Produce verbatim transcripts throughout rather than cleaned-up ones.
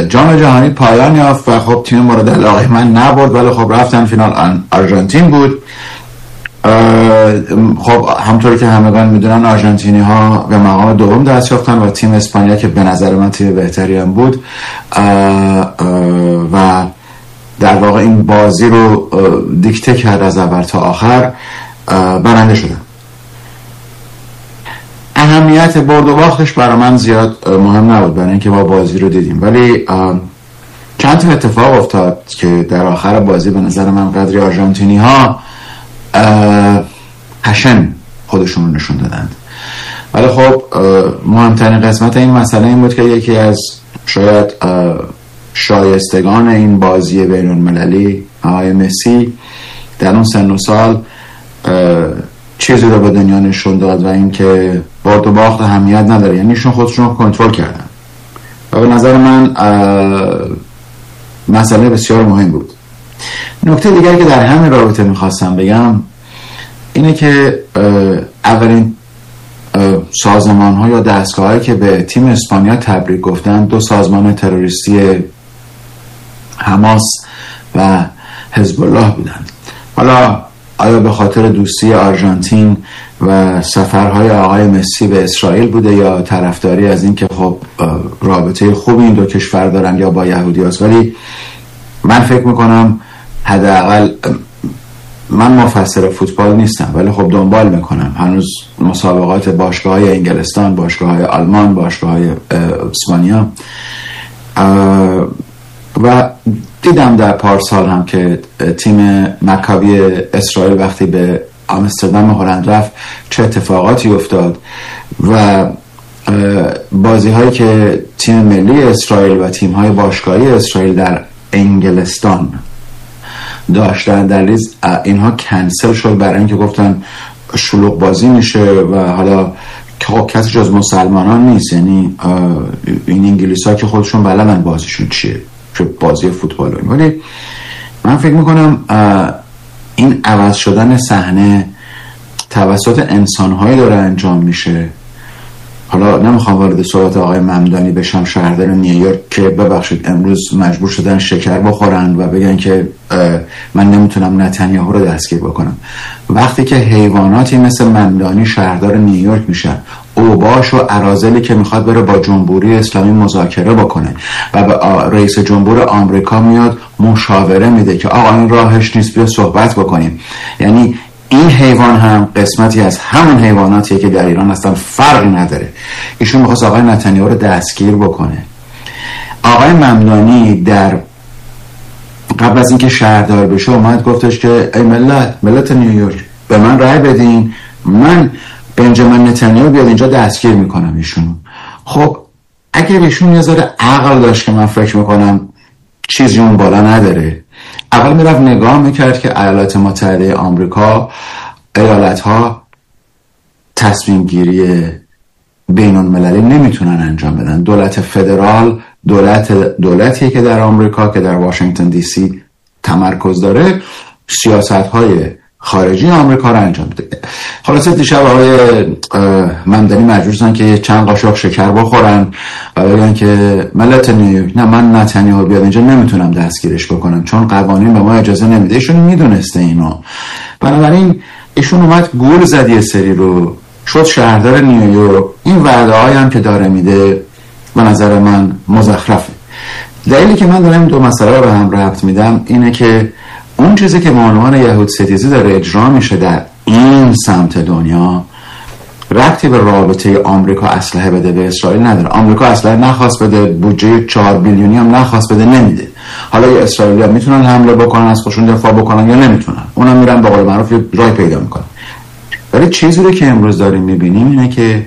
جام جهانی پایان یافت و خب تیم مورد علاقه من نبرد، ولی خب رفتن فینال، آرژانتین بود. خب همطوری که همگان میدونن آرژانتینی ها به مقام دوم دست یافتن و تیم اسپانیا که به نظر من تیم بهتری هم بود اه اه و در واقع این بازی رو دیکته کرد از اول تا آخر، برنده شدن. اهمیت برد و باختش برای من زیاد مهم نبود، برای اینکه ما بازی رو دیدیم، ولی چند تا اتفاق افتاد که در آخر بازی به نظر من قدری آرژانتینی ها پشن خودشون رو نشون دادند. ولی خب مهمترین قسمت این مسئله این بود که یکی از شاید شایستگان این بازی بین المللی، آقای مسی، در اون سن و سال چیزی رو به دنیا نشون داد و این که برد و باخت اهمیت نداره، یعنی ایشون خودشون رو کنترل کردن و به نظر من مسئله بسیار مهم بود. نکته دیگری که در همین رابطه میخواستم بگم اینه که اولین سازمان ها یا دستگاه هایی که به تیم اسپانیا تبریک گفتن دو سازمان تروریستی حماس و حزب الله بودند. حالا آیا به خاطر دوستی آرژانتین و سفرهای آقای مسی به اسرائیل بوده یا طرفداری از این که خب رابطه خوبی این دو کشور دارن یا با یهودی هست، ولی من فکر میکنم حداقل، من مفسر فوتبال نیستم ولی خب دنبال میکنم هنوز مسابقات باشگاه های انگلستان، باشگاه های آلمان، باشگاه های اسپانیا و دیدم در پارسال هم که تیم مکابی اسرائیل وقتی به آمستردام هلند رفت چه اتفاقاتی افتاد و بازی هایی که تیم ملی اسرائیل و تیم های باشگاهی اسرائیل در انگلستان داشتن در لیست اینها کنسل شد برای اینکه گفتن شلوغ بازی میشه و حالا کسی جز مسلمانان نیست، یعنی این انگلیس ها که خودشون بلدن بازیشون چیه، چه بازی فوتبال. ولی من فکر میکنم این عوض شدن صحنه توسط انسانهایی داره انجام میشه. حالا نمیخوام وارد صحبت آقای ممدانی بشم، شهردار نیویورک، که ببخشید امروز مجبور شدن شکر بخورن و بگن که من نمیتونم نتانیاهو رو دستگیر بکنم. وقتی که حیواناتی مثل ممدانی شهردار نیویورک میشن، اوباش و اراذلی که میخواد بره با جمهوری اسلامی مذاکره بکنه و به رئیس جمهور آمریکا میاد مشاوره میده که آقا این راهش نیست، بیا صحبت بکنیم، یعنی این حیوان هم قسمتی از همون حیواناتیه که در ایران هستن، فرقی نداره. ایشون میخواست آقای نتانیاهو رو دستگیر بکنه. آقای ممدانی در قبل از اینکه شهردار بشه اومد گفتش که ای ملت ملت نیویورک به من رأی بدین، من بنجامین نتانیاهو بیاد اینجا دستگیر میکنم ایشونو. خب اگر ایشون یه ذره عقل داشت که من فکر میکنم چیزی اون بالا نداره، اول میرفت نگاه میکرد که ایالات متحده آمریکا، ایالت ها تصمیم گیری بین المللی نمیتونن انجام بدن. دولت فدرال دولت دولتیه که در آمریکا که در واشنگتن دی سی تمرکز داره، سیاست های خارجی آمریکا رو انجام بده. خلاصه دیشب آقای ممدانی مجبور شدن که چند قاشق شکر بخورن و بگن که ملت نیویورک، نه من نتانیاهو بیاد اینجا نمیتونم دستگیرش بکنم چون قوانین به ما اجازه نمیده. ایشون میدونسته اینو، بنابراین ایشون اومد گول زد یه سری رو، شد شهردار نیویورک. این وعده هایی هم که داره میده به نظر من مزخرفه. دلیلی که من دارم دو مسئله رو به هم ربط میدم اینه که اون چیزی که به عنوان یهود ستیزی داره اجرا میشه در این سمت دنیا ربطی به رابطه آمریکا اسلحه بده به اسرائیل نداره. آمریکا اسلحه نخواست بده، بودجه چهار بیلیونی هم نخواست بده، نمیده. حالا یه اسرائیلی ها میتونن حمله بکنن، از خودشون دفاع بکنن یا نمیتونن، اونم میرن به قول معروف راه پیدا میکنن. ولی چیزی رو که امروز داریم میبینیم اینه که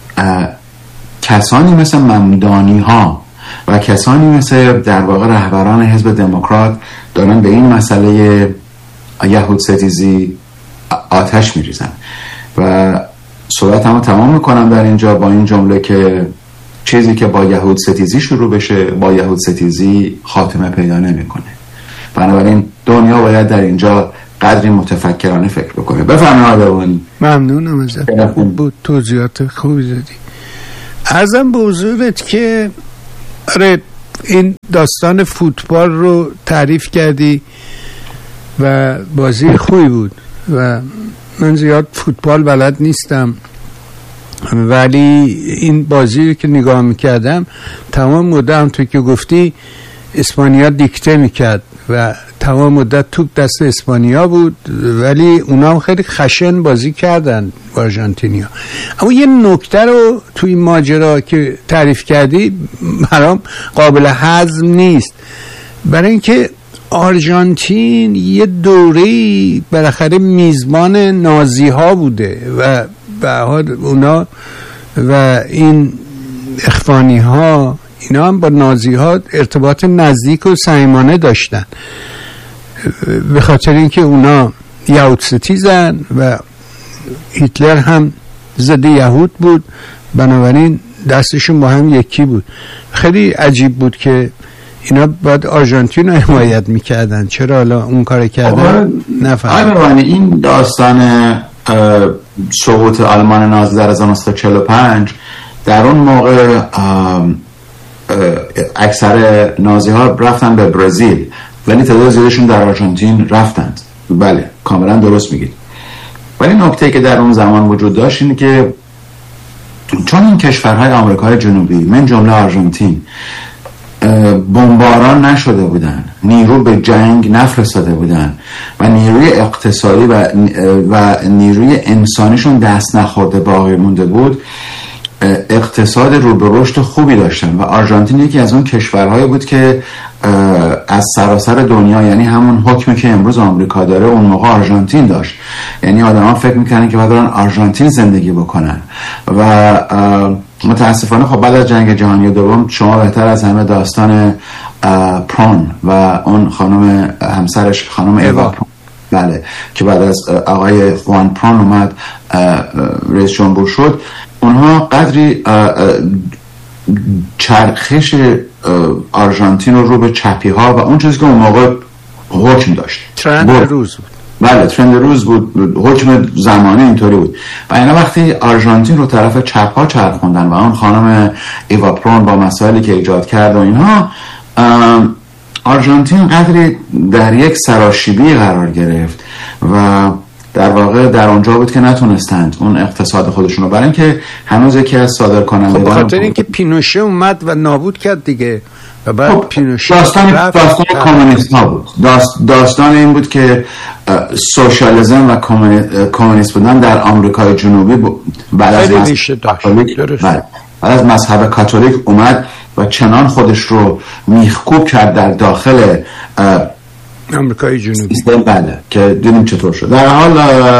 کسانی مثل ممدانی ها و کسانی مثل در واقع رهبران حزب دموکرات دارن به این مسئله یهود ستیزی آتش میریزن و صحبت هم تمام میکنم در اینجا با این جمله که چیزی که با یهود ستیزی شروع بشه با یهود ستیزی خاتمه پیدا نمیکنه. بنابراین دنیا باید در اینجا قدری متفکرانه فکر بکنه. بفرمایید. ممنونم ازت، خوب بود، توضیحات خوبی دادی. عرضم به حضورت که آره این داستان فوتبال رو تعریف کردی و بازی خوبی بود و من زیاد فوتبال بلد نیستم، ولی این بازی که نگاه میکردم تمام مدت همونطور که گفتی اسپانیا دیکته میکرد و تمام مدت توپ دست اسپانیا بود، ولی اونا هم خیلی خشن بازی کردن با آرژانتینیا. اما یه نکته رو توی این ماجرا که تعریف کردی برام قابل هضم نیست، برای اینکه آرژانتین یه دوره‌ای بالاخره میزبان نازی ها بوده و به حال اونا و این اخوانی ها اینا هم با نازی ها ارتباط نزدیک و صمیمانه داشتن، به خاطر اینکه اونا یهود ستیزن و هیتلر هم ضد یهود بود، بنابراین دستشون با هم یکی بود. خیلی عجیب بود که اینا باید آرژانتین رو حمایت میکردن، چرا حالا اون کار کردن نفهمیدم. این داستان سقوط آلمان نازی در هزار و نهصد و چهل و پنج در اون موقع اکثر نازی ها رفتن به برزیل، ولی تعداد زیادشون در آرژانتین رفتند. بله کاملا درست میگید. ولی نکته که در اون زمان وجود داشت اینه که چون این کشورهای آمریکای جنوبی من جمله آرژانتین بمباران نشده بودن، نیرو به جنگ نفرستاده بودن و نیروی اقتصادی و, و نیروی انسانیشون دست نخورده باقی مونده بود، اقتصاد رو به رشد خوبی داشتن و آرژانتین یکی از اون کشورهایی بود که از سراسر دنیا، یعنی همون حکمی که امروز آمریکا داره اون موقع آرژانتین داشت. یعنی آدمان فکر میکنن که باید برن آرژانتین زندگی بکنن و متاسفانه خب بعد از جنگ جهانی دوم شما بهتر از همه داستان پرون و اون خانم همسرش خانم ایوا پرون، بله، که بعد از آقای خوان پرون اومد رئیس جمهور شد، اونها قدری چرخش آرژانتین رو رو به چپی ها و اون چیزی که اون موقع حکم داشت ترند روز بود، بله ترند روز بود، حکم زمانی اینطوری بود. و اینا وقتی آرژانتین رو طرف چپ ها چرخوندن و اون خانم ایوا پرون با مسائلی که ایجاد کرد و اینها، آرژانتین قدری در یک سراشیبی قرار گرفت و در واقع در اونجا بود که نتونستند اون اقتصاد خودشون رو، برای اینکه هنوز یکی از صادرکنندگان، خب خاطر اینکه پینوشه اومد و نابود کرد دیگه و بعد خب پینوشه داستان داستان کمونیست ها بود، داست داستان این بود که سوشالیسم و کمونیست بودن در آمریکای جنوبی بعد از مذهب کاتولیک بعد از مذهب کاتولیک اومد و چنان خودش رو میخکوب کرد در داخل آمریکای جنوبی، بله، که دیدیم چطور شد. در حال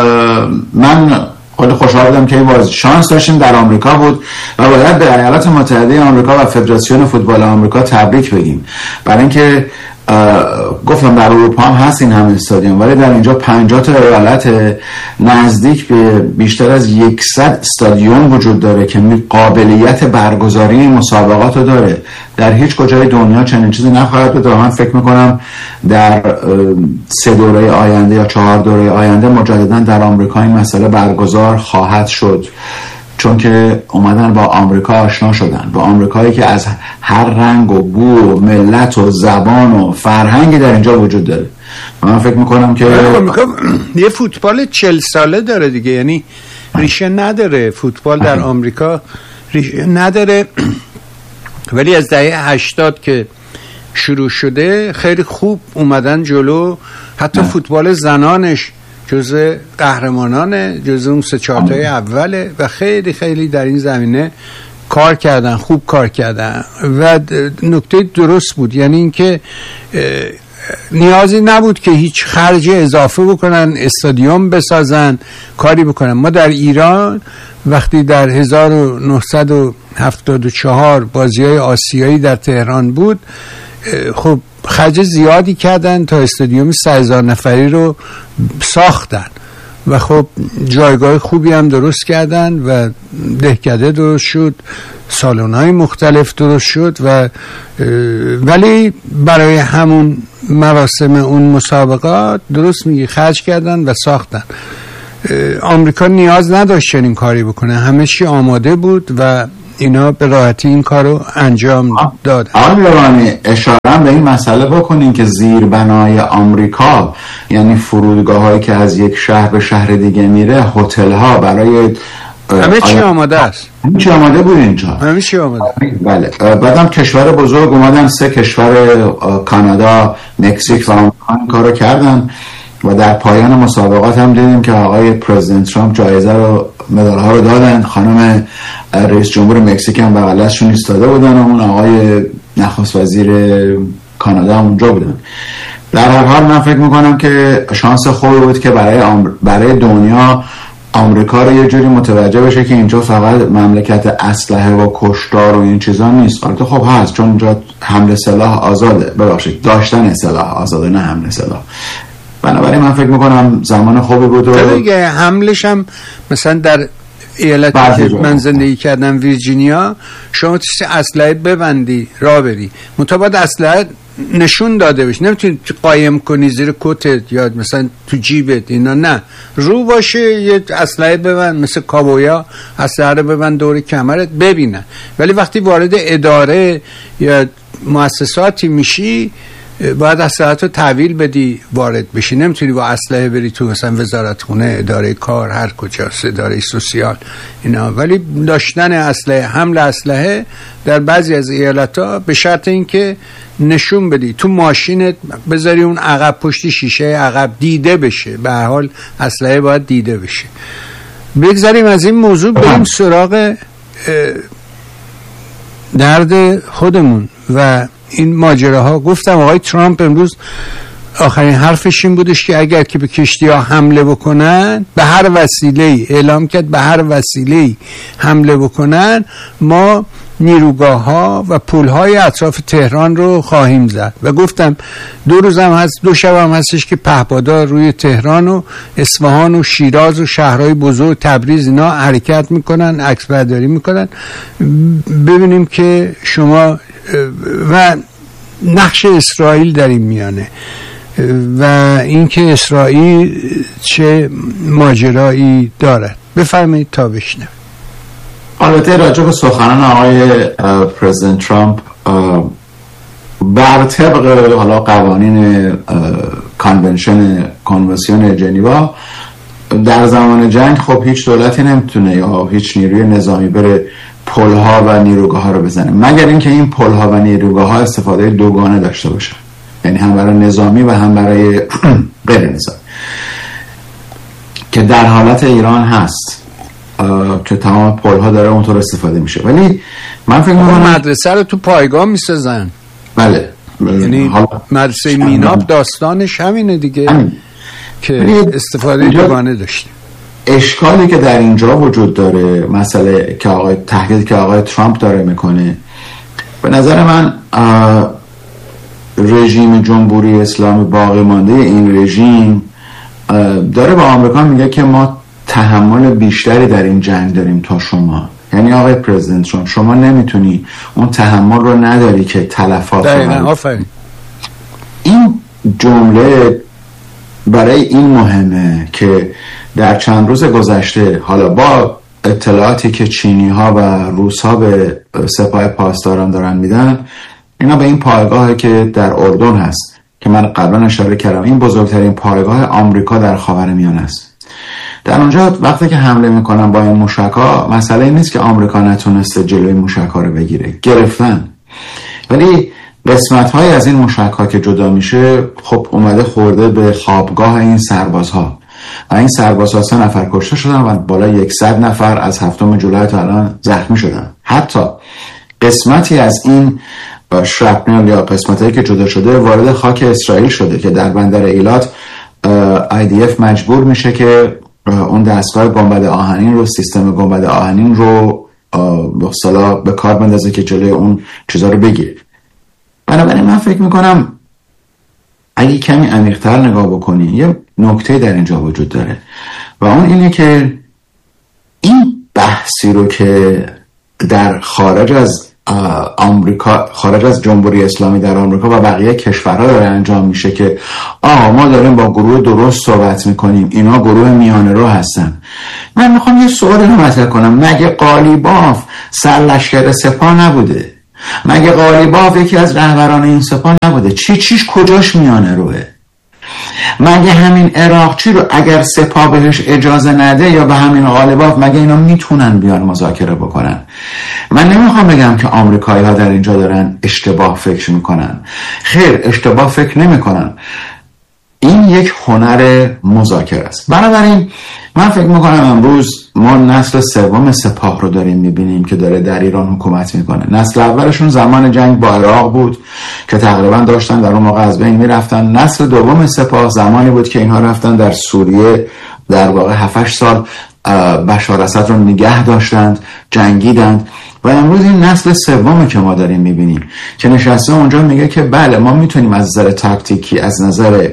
من خیلی خوشحال بودم که این باز شانس داشتیم در آمریکا بود و باید به ایالات متحده آمریکا و فدراسیون فوتبال آمریکا تبریک بگیم، برای اینکه گفتم در اروپا هم هست این همه استادیوم، ولی در اینجا پنجاه تا ایالت نزدیک به بیشتر از صد استادیوم وجود داره که قابلیت برگزاری مسابقات رو داره. در هیچ کجای دنیا چنین چیزی نخواهد بود. من فکر میکنم در سه دوره آینده یا چهار دوره آینده مجددا در آمریکا این مسئله برگزار خواهد شد، چون که اومدن با آمریکا آشنا شدن، با آمریکایی که از هر رنگ و بو و ملت و زبان و فرهنگی در اینجا وجود داره. من فکر میکنم که آمریکا یه فوتبال چل ساله داره دیگه، یعنی ریشه نداره فوتبال در آمریکا، ریشه نداره، ولی از دهه هشتاد که شروع شده خیلی خوب اومدن جلو، حتی فوتبال زنانش جزء قهرمانانه، جزء اون سه چهارتای اوله و خیلی خیلی در این زمینه کار کردن، خوب کار کردن و نکته درست بود، یعنی اینکه نیازی نبود که هیچ خرج اضافه بکنن، استادیوم بسازن، کاری بکنن. ما در ایران وقتی در هزار و نهصد و هفتاد و چهار بازی‌های آسیایی در تهران بود، خب خرج زیادی کردن تا استادیوم سه هزار نفری رو ساختن و خب جایگاه خوبی هم درست کردن و دهکده درست شد، سالن‌های مختلف درست شد و ولی برای همون مراسم اون مسابقات درست میگی خرج کردن و ساختن. آمریکا نیاز نداشت چنین کاری بکنه، همه چی آماده بود و اینا به راحتی این کارو انجام دادن. آقای روحانی اشاره به این مسئله بکنین که زیربنای آمریکا، یعنی فرودگاه هایی که از یک شهر به شهر دیگه میره، هتل ها برای همه چی آماده است. همه چی آماده بود اینجا. همه چی آماده. بله. بعدم کشور بزرگ اومدن، سه کشور کانادا، مکزیک و آمریکا این کارو کردن و در پایان مسابقات هم دیدیم که آقای پرزیدنت ترامپ جایزه رو، مدال ها رو دادن. خانم رئیس جمهور مکزیک هم بغلشون ایستاده بودن و اون آقای نخست وزیر کانادا هم اونجا بودن. در هر حال من فکر میکنم که شانس خوبی بود که برای آمر... برای دنیا آمریکا رو یه جوری متوجه بشه که اینجا فقط مملکت اسلحه و کشتار و این چیزا نیست. البته خب هست، چون اینجا حمله سلاح آزاده، ببخشید داشتن سلاح آزاده، نه حمله سلاح. بنابراین من فکر میکنم زمان خوبی بود. و دیگه حملش هم مثلا در ایالتی که من زندگی کردم ویرجینیا، شما چیزی اسلحه ببندی راه بری، مطابق اسلحه نشون داده بشه، نمیتونی قایم کنی زیر کتت یا مثلا تو جیبت، اینا نه، رو باشه یه اسلحه ببند، مثل کاوبویا اسلحه رو ببند دور کمرت ببینن. ولی وقتی وارد اداره یا مؤسساتی میشی باید اسلحه رو تحویل بدی وارد بشی، نمیتونی با اسلحه بری تو مثلا وزارت خونه، اداره کار، هر کجاست، اداره سوسیال اینا. ولی داشتن اسلحه، حمل اسلحه در بعضی از ایالت‌ها به شرط اینکه نشون بدی تو ماشینت بذاری اون عقب پشت شیشه عقب دیده بشه، به هر حال اسلحه باید دیده بشه. بگذاریم از این موضوع بریم سراغ درد خودمون و این ماجراها. گفتم آقای ترامپ امروز آخرین حرفش این بودش که اگر که به کشتی ها حمله بکنن، به هر وسیله‌ای اعلام کرد، به هر وسیله‌ای حمله بکنن، ما نیروگاه ها و پل های اطراف تهران رو خواهیم زد. و گفتم دو روز هم هست، دو شب هم هستش که پهپادها روی تهران و اصفهان و شیراز و شهرهای بزرگ، تبریز، اینا حرکت میکنن، عکس برداری میکنن. ببینیم که شما و نقش اسرائیل در این میانه و اینکه اسرائیل چه ماجرایی دارد. بفرمایید تا بشنویم. البته راجع به سخنان آقای پرزیدنت ترامپ بر طبق حالا قوانین کانونشن کنوانسیون ژنوا در زمان جنگ خب هیچ دولتی نمیتونه یا هیچ نیروی نظامی بره پل‌ها و نیروگاه ها رو بزنه، مگر اینکه این پل‌ها و نیروگاه ها استفاده دوگانه داشته باشه، یعنی هم برای نظامی و هم برای غیر نظامی، که در حالت ایران هست که تمام پل‌ها داره اونطور استفاده میشه. ولی من فکر می‌کنم مدرسه رو تو پایگاه میسازن. بله، یعنی حالا مدرسه میناب داستانش همینه دیگه، همین. که استفاده دوگانه داشته. اشکالی که در اینجا وجود داره، مسئله که آقای تحقیق که آقای ترامپ داره میکنه، به نظر من رژیم جمهوری اسلامی باقی مانده این رژیم داره با آمریکا میگه که ما تحمل بیشتری در این جنگ داریم تا شما. یعنی آقای پرزیدنت ترامپ شما نمیتونی اون تحمل رو نداری که تلفات رو. این جمله برای این مهمه که در چند روز گذشته، حالا با اطلاعاتی که چینی ها و روس ها به سپاه پاسداران دارن میدن، اینا به این پایگاهی که در اردن هست که من قبلا اشاره کردم، این بزرگترین پایگاه آمریکا در خاورمیانه است. در اونجا وقتی که حمله میکنن با این موشک‌ها، مسئله این نیست که آمریکا نتونسته جلوی موشک‌ها رو بگیره، گرفتن، ولی قسمت‌های از این موشک‌ها که جدا میشه خب اومده خورده به خوابگاه این سربازها و این سربازها سه نفر کشته شدن و بالای صد نفر از هفتم جولای تا الان زخمی شدن. حتی قسمتی از این شرپنل یا قسمتایی که جدا شده وارد خاک اسرائیل شده که در بندر ایلات آی دی اف مجبور میشه که اون دستگاه گنبد آهنین رو، سیستم گنبد آهنین رو به اصطلاح به کار بندازه که جلوی اون چیزا رو بگیره. بنابراین من فکر میکنم اگه کمی عمیق‌تر نگاه بکنی یه نکته در اینجا وجود داره و اون اینه که این بحثی رو که در خارج از آمریکا، خارج از جمهوری اسلامی در آمریکا و بقیه کشورها داره انجام میشه که آه ما داریم با گروه درست صحبت میکنیم، اینا گروه میانه رو هستن. من میخوام یه سوال رو مطرح کنم. مگه قالیباف سرلشکر سپاه نبوده؟ مگه قالیباف یکی از رهبران این سپاه نبوده؟ چی چیش کجاش میانه روه؟ مگه همین عراقچی رو اگر سپاه بهش اجازه نده یا به همین قالیباف، مگه اینا میتونن بیان مذاکره بکنن؟ من نمیخوام بگم که آمریکایی ها در اینجا دارن اشتباه فکر میکنن. خیر، اشتباه فکر نمیکنن. این یک هنر مذاکره است. بنابراین من فکر میکنم امروز ما نسل سوم سپاه رو داریم میبینیم که داره در ایران حکومت میکنه. نسل اولشون زمان جنگ با عراق بود که تقریبا داشتن در اون موقع از بین میرفتن. نسل دوم سپاه زمانی بود که اینها رفتن در سوریه در واقع هفت هشت سال بشار اسد رو نگه داشتند، جنگیدند. و امروز این نسل سومی که ما داریم میبینیم که نشسته اونجا میگه که بله ما میتونیم از نظر تاکتیکی، از نظر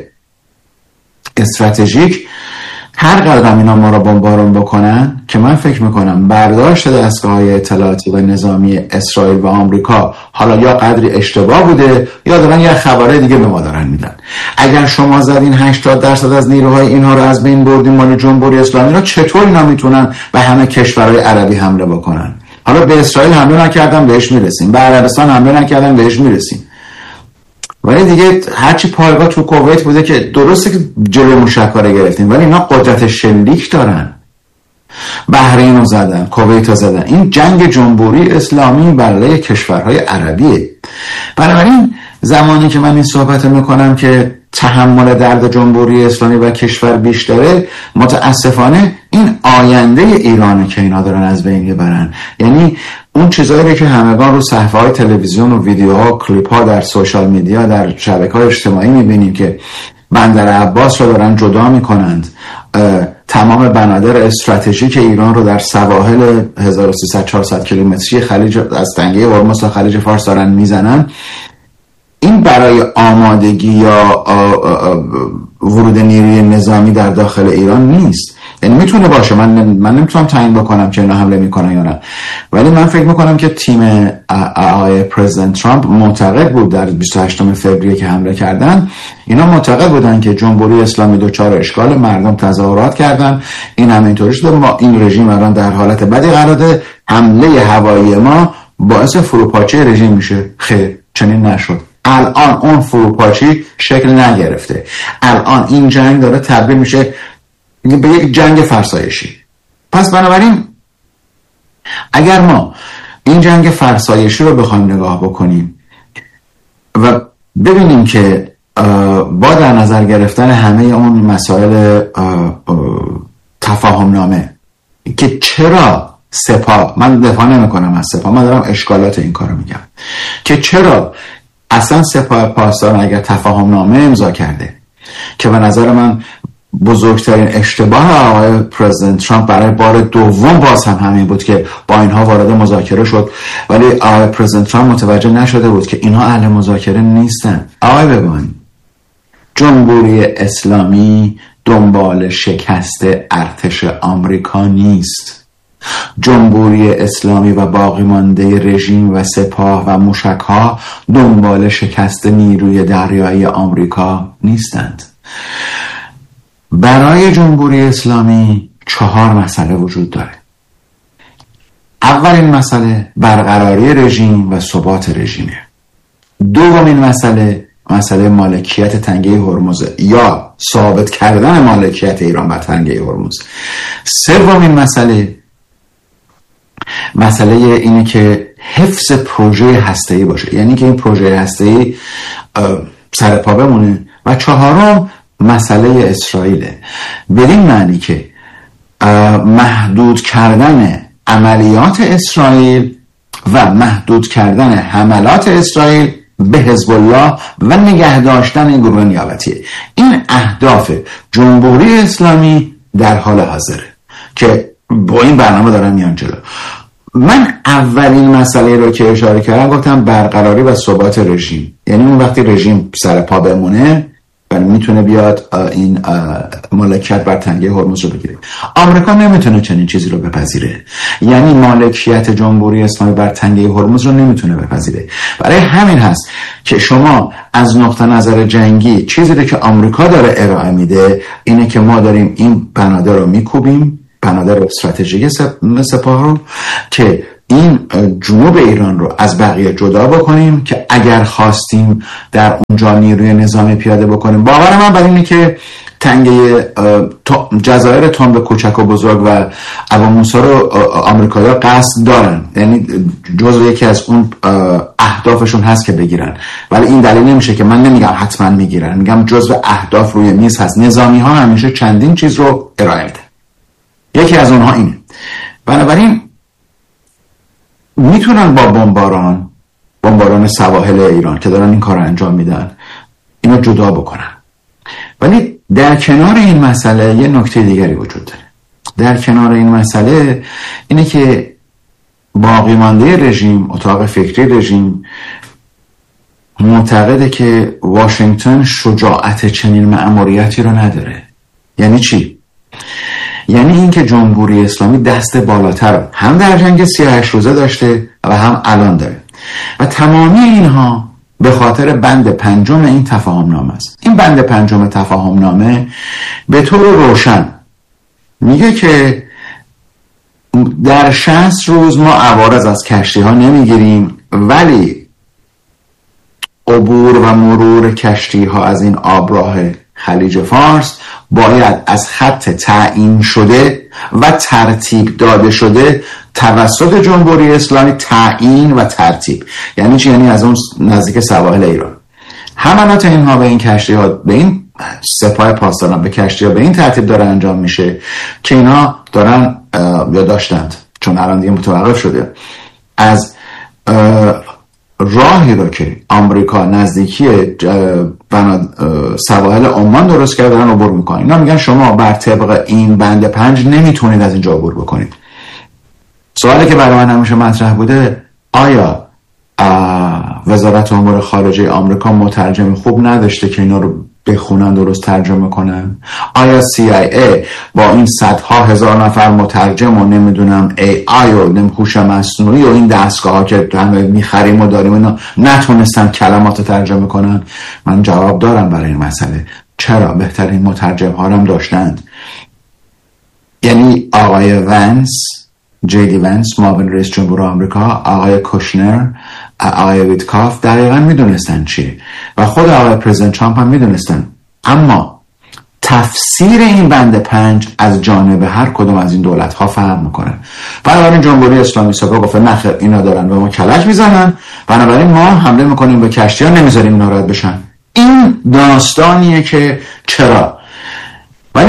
استراتژیک هر قدم اینا ما را بمبارون بکنن، که من فکر میکنم برداشت دستگاه‌های اطلاعاتی و نظامی اسرائیل و آمریکا حالا یا قدری اشتباه بوده یا دارن یه خبره دیگه به ما دارن میدن. اگر شما زدین هشتاد درصد از نیروهای اینها رو از بین بردین مال جمهوری اسلامی را، چطور اینا میتونن به همه کشورهای عربی حمله بکنن؟ حالا به اسرائیل حمله نکردن بهش میرسیم، به عربستان حمله نکردن بهش میرسیم، ولی دیگه هرچی پایگاه تو کویت بوده که درسته که جلوی موشک‌ها رو گرفتیم، ولی اینا قدرت شلیک دارن. بحرین رو زدن، کویت رو زدن. این جنگ جمهوری اسلامی برای کشورهای عربیه. بنابراین زمانی که من این صحبت رو میکنم که تحمل درد جمهوری اسلامی و کشور بیشتره، متاسفانه این آینده ایرانه که اینا دارن از بین میبرن. یعنی اون چیزایی که همگان رو صفحه‌های تلویزیون و ویدیوها و کلیپ‌ها در سوشال میدیا، در شبکه‌های اجتماعی میبینیم که بندر عباس رو دارن جدا میکنند، تمام بنادر استراتژیک ایران رو در سواحل هزار و سیصد چهارصد کیلومتری خلیج از تنگه هرمز تا خلیج فارس دارن میزنن. این برای آمادگی یا ورود نیروی نظامی در داخل ایران نیست. یعنی میتونه باشه، من من نمیتونم تعیین بکنم که اینا حمله میکنن یا نه، ولی من فکر میکنم که تیم آقای پرزیدنت ترامپ معتقد بود در بیست و هشتم فوریه که حمله کردن، اینا معتقد بودن که جمهوری اسلامی دچار اشکال، مردم تظاهرات کردن، این همینطوری شده، ما این رژیم الان در حالت بدی قرار داده، حمله هوایی ما باعث فروپاشی رژیم میشه. خیر، چنین نشد. الان اون فروپاشی شکل نگرفته. الان این جنگ داره تبدیل میشه به یک جنگ فرسایشی. پس بنابراین اگر ما این جنگ فرسایشی رو بخوایم نگاه بکنیم و ببینیم که با در نظر گرفتن همه اون مسائل تفاهم نامه که چرا سپاه، من دفاع نمی کنم از سپاه، من دارم اشکالات این کارو میگم، که چرا اصلا سپاه پاسداران اگر تفاهم نامه امضا کرده، که به نظر من بزرگترین اشتباه آقای پرزیدنت ترامپ برای بار دوم باز هم همین بود که با اینها وارد مذاکره شد، ولی آقای پرزیدنت ترامپ متوجه نشده بود که اینها اهل مذاکره نیستن. آقای ببان، جمهوری اسلامی دنبال شکست ارتش آمریکا نیست. جمهوری اسلامی و باقی مانده رژیم و سپاه و موشک‌ها دنبال شکست نیروی دریایی آمریکا نیستند. برای جمهوری اسلامی چهار مسئله وجود داره. اولین مسئله برقراری رژیم و ثبات رژیمه. دومین مسئله مسئله مالکیت تنگه هرمز یا ثابت کردن مالکیت ایران بر تنگه هرمز. سومین مسئله مسئله اینه که حفظ پروژه هسته‌ای باشه، یعنی که این پروژه هسته‌ای سر پا بمونه. و چهارم مسئله اسرائیله، بدین معنی که محدود کردن عملیات اسرائیل و محدود کردن حملات اسرائیل به حزب الله و نگه داشتن این گروه نیابتیه. این اهداف جمهوری اسلامی در حال حاضره که با این برنامه دارن میان جلو. من اولین مسئله رو که اشاره کردم گفتم برقراری و ثبات رژیم، یعنی اون وقتی رژیم سر پا بمونه و میتونه بیاد این مالکیت بر تنگه هرمز رو بگیره. آمریکا نمیتونه چنین چیزی رو بپذیره، یعنی مالکیت جمهوری اسلامی بر تنگه هرمز رو نمیتونه بپذیره. برای همین هست که شما از نقطه نظر جنگی چیزی رو که آمریکا داره ارائه میده اینه که ما داریم این بنادر رو میکوبیم، بنادر استراتژیک سپاه رو، که این جنوب ایران رو از بقیه جدا بکنیم که اگر خواستیم در اونجا نیروی نظامی پیاده بکنیم. باور من بر اینه که تنگه جزایر تنب کوچک و بزرگ و ابا موسی رو آمریکایی‌ها قصد دارن، یعنی جزو یکی از اون اهدافشون هست که بگیرن، ولی این دلیل نمیشه که من نمیگم حتما میگیرن، میگم جزو اهداف روی میز هست. نظامی ها همیشه چندین چیز رو ارائه میده، یکی از اونها اینه. بنابراین میتونن با بمباران بمباران سواحل ایران که دارن این کار رو انجام میدن اینو جدا بکنن. ولی در کنار این مسئله یه نکته دیگری وجود داره. در کنار این مسئله اینه که باقی مانده رژیم، اتاق فکری رژیم، معتقده که واشنگتن شجاعت چنین مأموریتی رو نداره. یعنی چی؟ یعنی اینکه جمهوری اسلامی دست بالاتر هم در جنگ سی و هشت روزه داشته و هم الان داره و تمامی اینها به خاطر بند پنجم این تفاهم نامه است. این بند پنجم تفاهم نامه به طور روشن میگه که در شصت روز ما عوارض از کشتی ها نمیگیریم، ولی عبور و مرور کشتی ها از این آبراه خلیج فارس باید از خط تعیین شده و ترتیب داده شده توسط جمهوری اسلامی تعیین و ترتیب. یعنی چی؟ یعنی از اون نزدیک سواحل ایران حملات اینها به این کشتی ها، به این سپاه پاسداران به کشتی ها به این ترتیب داره انجام میشه که اینا دارن یا داشتند، چون الان دیگه متوقف شده، از راهی رو که آمریکا نزدیکی سواحل عمان درست کرده دارن عبور میکنن. اینا میگن شما بر طبق این بند پنج نمیتونید از اینجا عبور بکنید. سوالی که برای من همیشه مطرح بوده، آیا وزارت امور خارجه آمریکا مترجم خوب نداشته که اینا رو بخونن درست ترجمه کنن؟ آیا سی آی ای با این صدها هزار نفر مترجم و نمیدونم ای آی و نم هوش مصنوعی و این دستگاه ها که همه میخریم و داریم اینا نتونستن کلمات ترجمه کنن؟ من جواب دارم برای این مسئله. چرا؟ بهترین مترجم ها هم داشتند. یعنی آقای ونس، جی دی ونس، معاون رئیس جمهور آمریکا، آقای کوشنر، آقای ویتکاف دقیقا میدونستن چیه و خود آقای پرزیدنت ترامپ هم میدونستن. اما تفسیر این بند پنج از جانب هر کدوم از این دولت ها فهم میکنه. بنابراین جمهوری اسلامی سپاه گفته نخیر، اینا دارن به ما کلک میزنن، بنابراین ما حمله میکنیم به کشتی ها، نمیذاریم اینا رد بشن. این داستانیه که چرا. ولی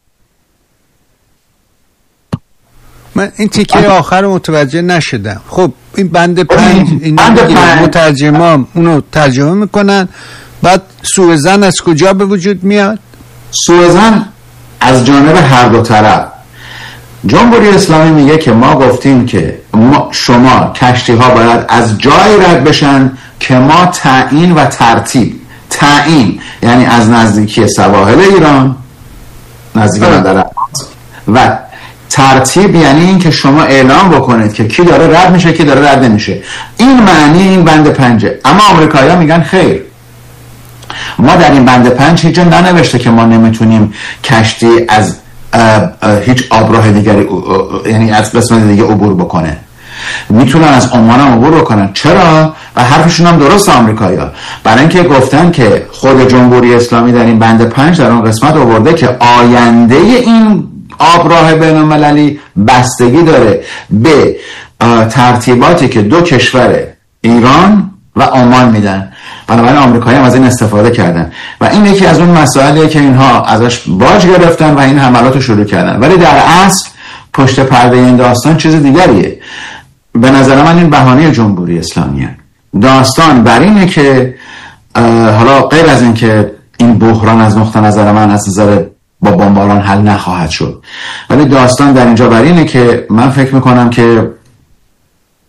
من این تیکه آخر رو متوجه نشدم. خب این بند پنج این مترجمان اونو ترجمه میکنن، بعد سوء ظن از کجا به وجود میاد؟ سوء ظن از جانب هر دو طرف. جمهوری اسلامی میگه که ما گفتیم که ما شما کشتی ها باید از جای رد بشن که ما تعیین و ترتیب، تعیین یعنی از نزدیکی سواحل ایران، نزدیک بندر و ترتیب یعنی این که شما اعلام بکنید که کی داره رد میشه کی داره رد نمیشه. این معنی این بند پنجه. اما آمریکایی‌ها میگن خیر، ما در این بند پنج هیچ جا ننوشته که ما نمیتونیم کشتی از هیچ آبراه دیگری یعنی از قسمت دیگه عبور بکنه، میتونن از عمان هم عبور بکنن. چرا؟ و حرفشون هم درست آمریکایی‌ها، برای اینکه گفتن که خود جمهوری اسلامی در این بند پنج در اون قسمت آورده که آینده این آبراه بین‌المللی بستگی داره به ترتیباتی که دو کشور ایران و عمان میدن. بنابراین آمریکایی هم از این استفاده کردن و این یکی از اون مسائلیه که اینها ازش باج گرفتن و این حملات رو شروع کردن. ولی در اصل پشت پرده این داستان چیز دیگریه. به نظر من این بهانه جمهوری اسلامیه. داستان بر اینه که حالا غیر از این که این بحران از نقطه نظر من از نظر با بمباران حل نخواهد شد، ولی داستان در اینجا بر اینه که من فکر میکنم که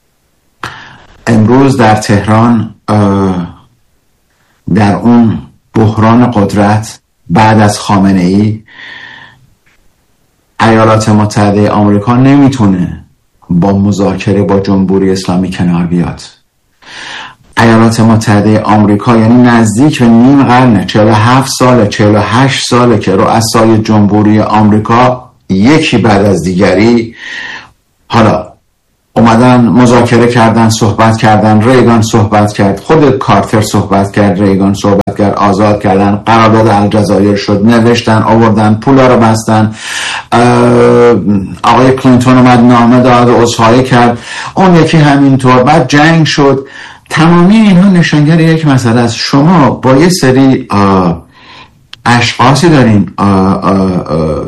امروز در تهران در اون بحران قدرت بعد از خامنه ای، ایالات متحده آمریکا نمیتونه با مذاکره با جمهوری اسلامی کنار بیاد. ایالات متحده آمریکا یعنی نزدیک به نیم قرن، چهل و هفت ساله، چهل و هشت ساله که رؤسای جمهوری آمریکا یکی بعد از دیگری حالا اومدن مذاکره کردن، صحبت کردن، ریگان صحبت کرد، خود کارتر صحبت کرد، ریگان صحبت کرد، آزاد کردن، قرارداد الجزایر شد، نوشتن، آوردن، پولا رو بستن، آقای کلینتون اومد نامه داد، عذرخواهی کرد، اون یکی همینطور، بعد جنگ شد. تمامی اینها نشانگر یک مسئله است. شما با یه سری اشخاصی دارین آه آه آه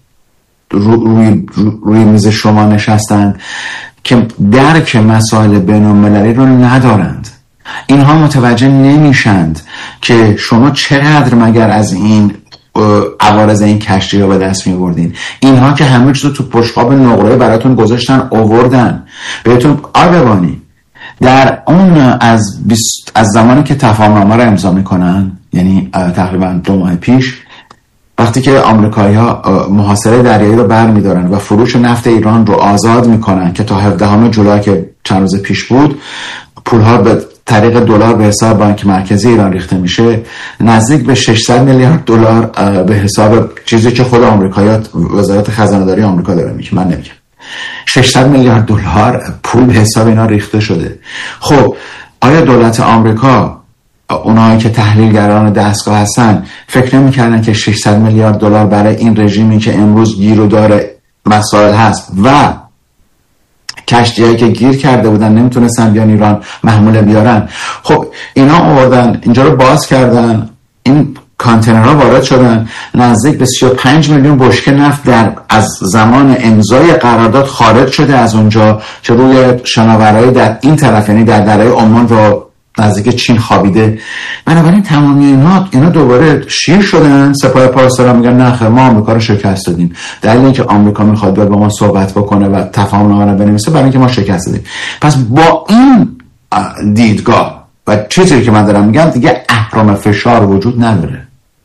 روی, روی میز شما نشستند که درک مسائل بین المللی رو ندارند. اینها متوجه نمیشند که شما چقدر مگر از این عوارض این کشتی رو به دست می‌بردین. اینها که همه چیز رو تو پشتقاب نقره براتون گذاشتن، آوردن بهتون آبوانی. در اون از از زمانی که تفاهم‌نامه رو امضا میکنن، یعنی تقریبا دو ماه پیش، وقتی که آمریکایی‌ها محاصره دریایی رو برمی‌دارن و فروش نفت ایران رو آزاد میکنن که تا هفدهم ژوئیه که چند روز پیش بود، پول‌ها به طریق دلار به حساب بانک مرکزی ایران ریخته میشه، نزدیک به ششصد میلیارد دلار به حساب، چیزی که خود آمریکایی‌ها وزارت خزانه‌داری آمریکا داره میگه، من نمیگم، ششصد میلیارد دلار پول به حساب اینا ریخته شده. خب آیا دولت آمریکا، اونایی که تحلیلگران دستگاه هستن، فکر نمی‌کردن که ششصد میلیارد دلار برای این رژیمی که امروز گیر و دار مسائل هست و کشتی‌هایی که گیر کرده بودن نمیتونستن بیان ایران محموله بیارن، خب اینا آوردن اینجا رو باز کردن، این کانتینرها وارد شدن، نزدیک به سی و پنج میلیون بشکه نفت در از زمان امضای قرارداد خارج شده از اونجا که روی شناورهای در این طرف، یعنی در دریای عمان و نزدیک چین خوابیده. بنابراین تمامی اینا اینا دوباره شیر شدن. سپاه پاسداران میگن نه خیر، ما آمریکا رو شکست دادیم. دلیل اینکه آمریکا میخواد با ما صحبت بکنه و تفاهم‌نامه رو بنویسه برای اینکه ما شکست دادیم. پس با این دیدگاه و چیزی که من دارم میگم، دیگه اهرم فشار وجود نداره.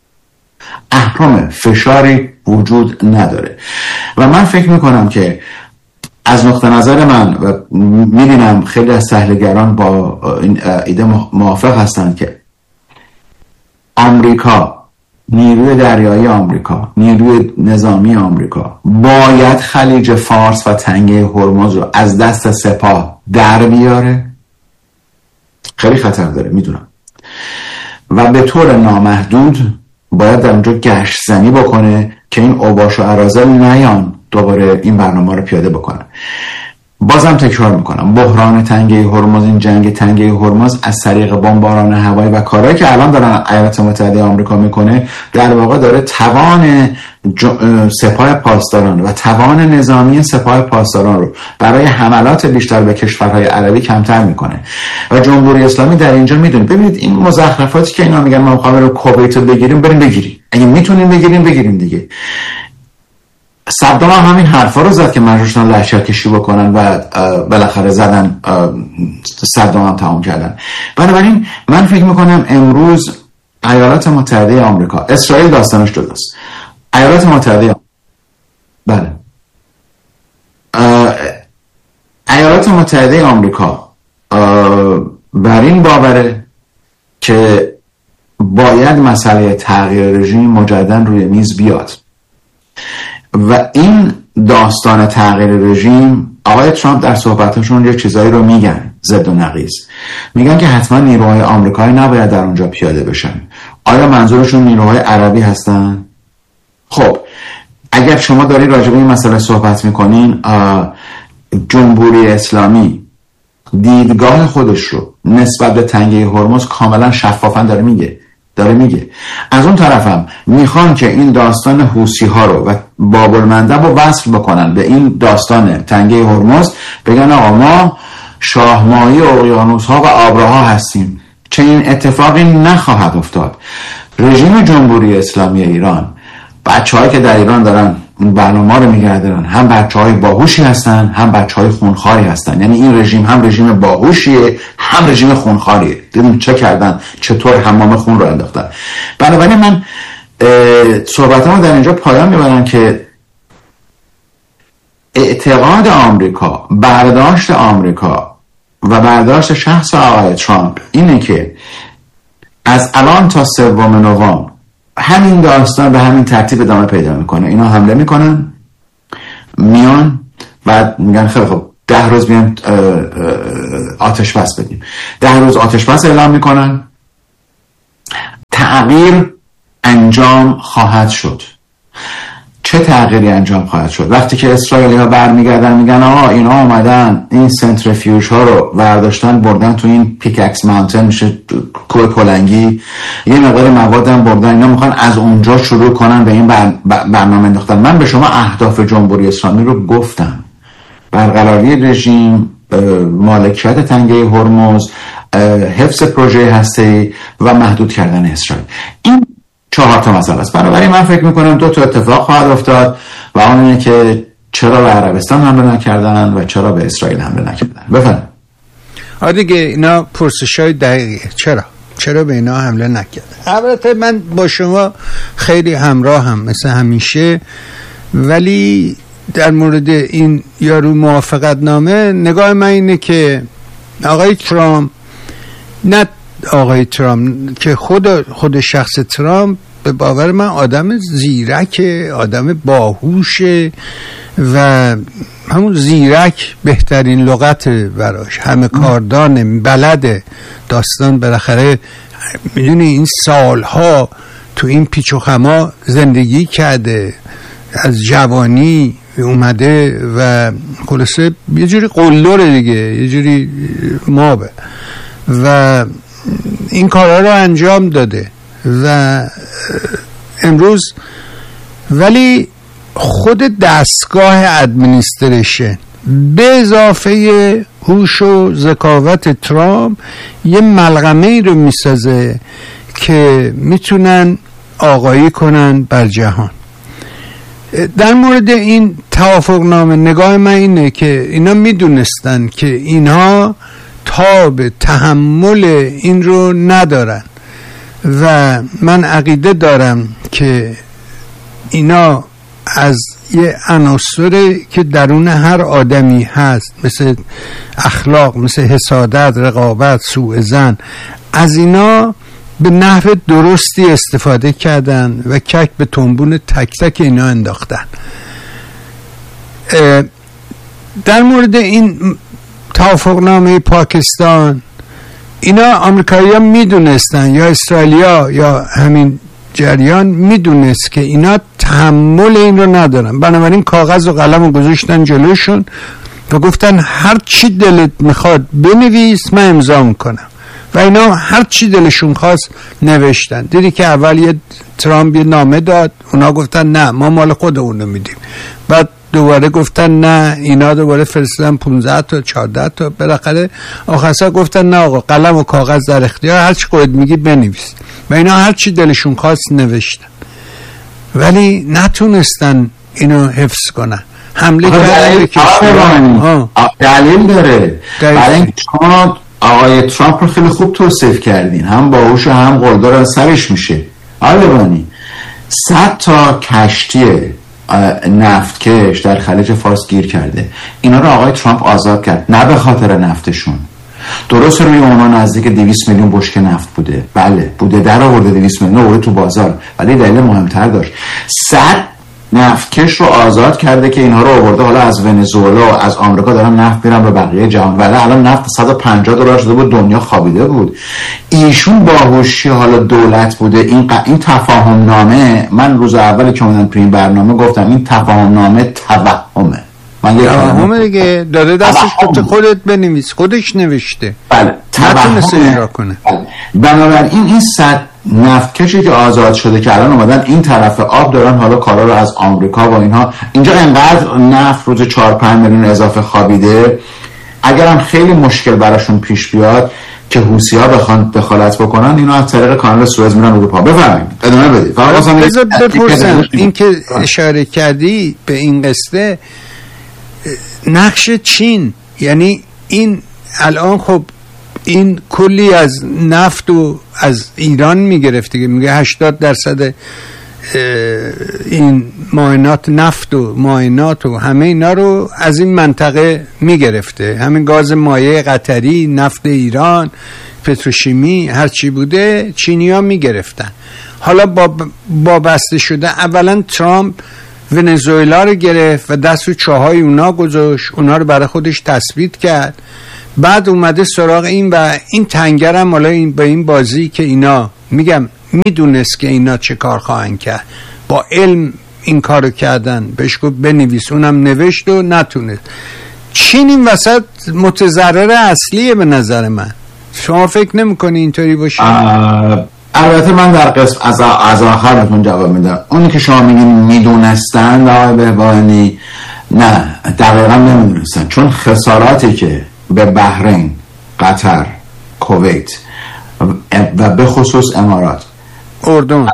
اهرم فشاری وجود نداره و من فکر میکنم که از نقطه نظر من و میبینم خیلی از تحلیلگران با این ایده موافق هستند که آمریکا، نیروی دریایی آمریکا، نیروی نظامی آمریکا باید خلیج فارس و تنگه هرمز رو از دست سپاه در بیاره. خیلی خطر داره میدونم، و به طور نامحدود باید در اونجا گشت زنی بکنه که این اوباش و اراذل نیان دوباره این برنامه رو پیاده بکنن. بازم تکرار میکنم، بحران تنگه هرمز، این جنگ تنگه هرمز از طریق بمباران هوایی و کارهایی که الان دارن ایالات متحده آمریکا میکنه، در واقع داره توان سپاه پاسداران و توان نظامی سپاه پاسداران رو برای حملات بیشتر به کشورهای عربی کمتر میکنه. و جمهوری اسلامی در اینجا میدونه، ببینید این مزخرفاتی که اینا میگن ما میخوایم رو کویت رو بگیریم، بریم بگیریم، اگه میتونیم بگیریم بگیریم دیگه. صدام هم همین حرفا رو زد که مجبور شدن لشکرکشی بکنن و بالاخره زدن، صدام هم تمام کردن. بنابراین من فکر میکنم امروز ایالات متحده آمریکا، اسرائیل داستانش جداست، ایالات متحده بله ایالات متحده آمریکا بر این باوره که باید مسئله تغییر رژیم مجددا روی میز بیاد و این داستان تغییر رژیم، آقای ترامپ در صحبتاشون یه چیزایی رو میگن ضد و نقیض، میگن که حتما نیروهای آمریکایی نباید در اونجا پیاده بشن. آیا منظورشون نیروهای عربی هستن؟ خب اگر شما داری راجع به این مسئله صحبت میکنین، جمهوری اسلامی دیدگاه خودش رو نسبت به تنگه هرمز کاملا شفافا داره میگه داره میگه از اون طرفم میخوان که این داستان حوثی ها رو و باب المندب رو وصل بکنن به این داستان تنگه هرمز، بگن آقا ما شاهماهی اقیانوس ها و آبراها هستیم. چنین اتفاقی نخواهد افتاد. رژیم جمهوری اسلامی ایران، بچه هایی که در ایران دارن این برنامه رو میگردن، هم بچه های باهوشی هستن هم بچه های خونخاری هستن. یعنی این رژیم هم رژیم باهوشیه هم رژیم خونخاریه. دیدیم چه کردن، چطور حمام خون رو انداختن. بنابراین من صحبتامو در اینجا پایان میبرم که اعتقاد آمریکا، برداشت آمریکا و برداشت شخص آقای ترامپ اینه که از الان تا سوم نوامبر همین داستان به همین ترتیب ادامه پیدا میکنه. اینا حمله میکنن، میان، بعد میگن خیلی خب ده روز بیان آتش بس بدیم. ده روز آتش بس اعلام میکنن، تغییر انجام خواهد شد. چه تغییری انجام خواهد شد؟ وقتی که اسرائیلی ها برمیگردن میگن آقا اینا آمدن این سنتریفیوژ ها رو برداشتن بردن تو این پیککس ماونتن، میشه کوه کلنگی، یه مقدار مواد هم بردن، اینا میخوان از اونجا شروع کنن به این بر... برنامه انداختن. من به شما اهداف جمهوری اسلامی رو گفتم: برقراری رژیم، مالکیت تنگه هرمز، حفظ پروژه هسته‌ای و محدود کردن اسرائیل. این چهار تا مسئله است. بنابراین من فکر میکنم دو تا اتفاق خواهد افتاد و اون اینه که چرا به عربستان حمله نکردن و چرا به اسرائیل حمله نکردن. بفرمایید. آره دیگه، اینا پرسش‌های دقیقه. چرا چرا به اینا حمله نکردن؟ البته من با شما خیلی همراه هم مثل همیشه، ولی در مورد این یارو موافقت نامه نگاه من اینه که آقای ترامپ، نه آقای ترامپ که خود خود شخص ترامپ به باور من آدم زیرک، آدم باهوشه و همون زیرک بهترین لغت براش، همه کاردان، بلده داستان. بالاخره میدونی این سالها تو این پیچ و خما زندگی کرده، از جوانی اومده و خلاصه یه جوری قلدره دیگه، یه جوری مابه و این کارها رو انجام داده و امروز ولی خود دستگاه ادمنیستریشن به اضافه هوش و ذکاوت ترامپ یه ملغمه ای رو میسازه که میتونن آقایی کنن بر جهان. در مورد این توافق نامه نگاه من اینه که اینا میدونستن که اینها تاب تحمل این رو ندارن و من عقیده دارم که اینا از یه عناصری که درون هر آدمی هست، مثل اخلاق، مثل حسادت، رقابت، سوء ظن، از اینا به نحو درستی استفاده کردن و کک به تنبون تک تک اینا انداختن. در مورد این توافقنامه پاکستان، اینا آمریکایی ها میدونستن یا اسرائیلیا یا همین جریان میدونست که اینا تحمل این رو ندارن، بنابراین کاغذ و قلم رو گذاشتن جلوشون و گفتن هر چی دلت میخواد بنویس، من امضا میکنم. و اینا هر چی دلشون خواست نوشتن. دیدی که اول یه ترامپ یه نامه داد، اونا گفتن نه ما مال خودمون رو میدیم، بعد دوباره گفتن نه، اینا دوباره فرستادن پانزده تا چهارده تا، بالاخره آخرسر گفتن نه آقا قلم و کاغذ در اختیار، هر چی خودت میگی بنویس. و اینا هر چی دلشون خواست نوشتن، ولی نتونستن اینو حفظ کنن. حمله کردن به کشور. دلیل داره. برای اینکه شما آقای ترامپ رو خیلی خوب توصیف کردین، هم باهوش و هم قلدر سرش میشه. آلبانی صد تا کشتی نفتکش در خلیج فارس گیر کرده، اینا رو آقای ترامپ آزاد کرد، نه به خاطر نفتشون. درست روی اونا نزدیک دویست میلیون بشکه نفت بوده، بله بوده، در آورده دویست میلیون آورده تو بازار، ولی دلیل مهمتر داشت. صد نفتکش رو آزاد کرده که اینها رو آورده حالا از ونزوئلا و از آمریکا دارن نفت میرن به بقیه جهان، ولی الان نفت صد و پنجاه دلار شده بود، دنیا خوابیده بود. ایشون باهوشی حالا دولت بوده. این ق... این تفاهم نامه، من روز اولی که اومدم تو این برنامه گفتم این تفاهم نامه توهمه. من یه توهمه دیگه، داده دستش تو خودت بنویس، خودش نوشته. بله نتونسته اجرا کنه. بنابراین این صد نفتکشی که آزاد شده که الان اومدن این طرف آب دارن حالا کارا رو از آمریکا و اینها، اینجا انقدر نفت روز چهار پنج میلیون اضافه خوابیده، اگرم خیلی مشکل براشون پیش بیاد که حوثی‌ها بخوان دخالت بکنن، اینا از طریق کانال سوئز میرن اروپا. بفرمایید ادامه بدید. فقط بذار بپرسم، این که اشاره کردی به این قصه، نقش چین، یعنی این الان خب این کلی از نفت و از ایران میگرفت دیگه. میگه هشتاد درصد این معاینات نفت و معاینات و همه اینا رو از این منطقه میگرفته. همین گاز مایع قطری، نفت ایران، پتروشیمی، هر چی بوده چینی ها میگرفتن. حالا با, با بسته شده اولا ترامپ ونزوئلا رو گرفت و دست رو چاهای اونا گذاشت، اونا رو برای خودش تثبیت کرد. بعد اومده سراغ این و این تنگرم حالا این با این بازی که اینا میگم میدونست که اینا چه کار خواهند کرد، با علم این کارو کردن، بهش گفت بنویس، اونم نوشت و نتونست. چین این وسط متضرر اصلیه به نظر من. شما فکر نمی‌کنی اینطوری باشه؟ البته من در قسم از از آخر بهتون جواب میدم. اونی که شما میگین میدونستن آقای بهبانی، نه دقیقا نمیدونستن، چون خساراتی که به بحرین، قطر، کویت و به خصوص امارات، اردن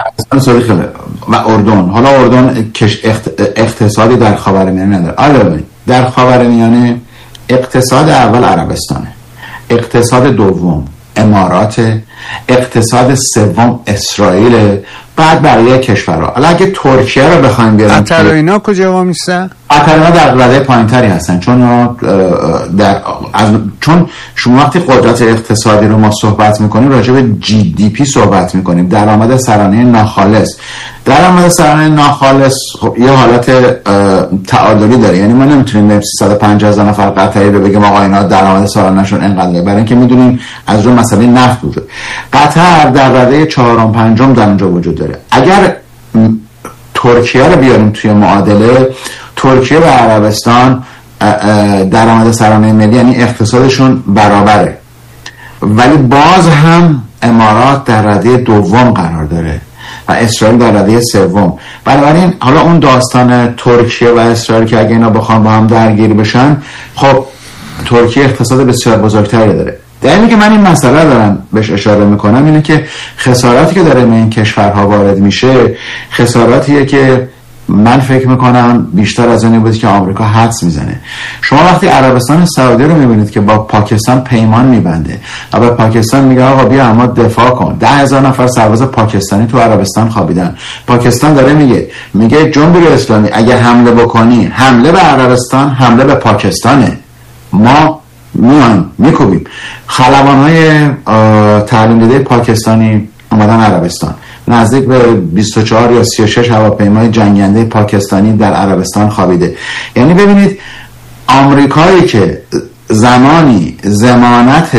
و اردن، حالا اردن اقتصادی در خاورمیانه نداره. آره در خاورمیانه اقتصاد اول عربستانه، اقتصاد دوم امارات، اقتصاد سوم اسرائیل، بعد بقیه کشورها. حالا اگه ترکیه رو بخوایم بیاریم، قطر و اینا کجا وامیستن؟ قطر اینا در رده پایینتری هستن، چون در از چون شما وقتی قدرت اقتصادی رو ما صحبت میکنیم راجع به جی دی پی صحبت میکنیم، درآمد سرانه ناخالص. درآمد سرانه ناخالص خب یه حالت تعادلی داره، یعنی ما نمیتونیم به سیصد و پنجاه هزار نفر قطری رو بگیم آقا اینا درآمد سالانه‌شون اینقدره، برای اینکه میدونیم از رو مسئله نفت وجود. قطر در رده چهارم پنجم در اونجا وجود داره. اگر ترکیه رو بیاریم توی معادله، ترکیه و عربستان درآمد سرانه ملی یعنی اقتصادشون برابره، ولی باز هم امارات در رده دوم قرار داره و اسرائیل در رده سوم. بنابراین حالا اون داستان ترکیه و اسرائیل که اگه اینا بخوام با هم درگیر بشن، خب ترکیه اقتصاد بسیار بزرگتری داره. دلیلی که من این مسئله دارم بهش اشاره میکنم اینه که خساراتی که داره به این کشورها وارد میشه خساراتیه که من فکر میکنم بیشتر از اونی بود که آمریکا حدس میزنه. شما وقتی عربستان سعودی رو میبینید که با پاکستان پیمان میبنده و به پاکستان میگه آقا بیا اما دفاع کن، ده هزار نفر سرباز پاکستانی تو عربستان خوابیدن، پاکستان داره میگه میگه جمهوری اسلامی اگه حمله بکنی، حمله به عربستان حمله به پاکستانه، ما میان میکوبیم. خلبان‌های تعلیم دیده پاکستانی اومدن عربستان، نزدیک به بیست و چهار یا سی و شش هواپیمای جنگنده پاکستانی در عربستان خوابیده. یعنی ببینید آمریکایی که زمانی ضمانت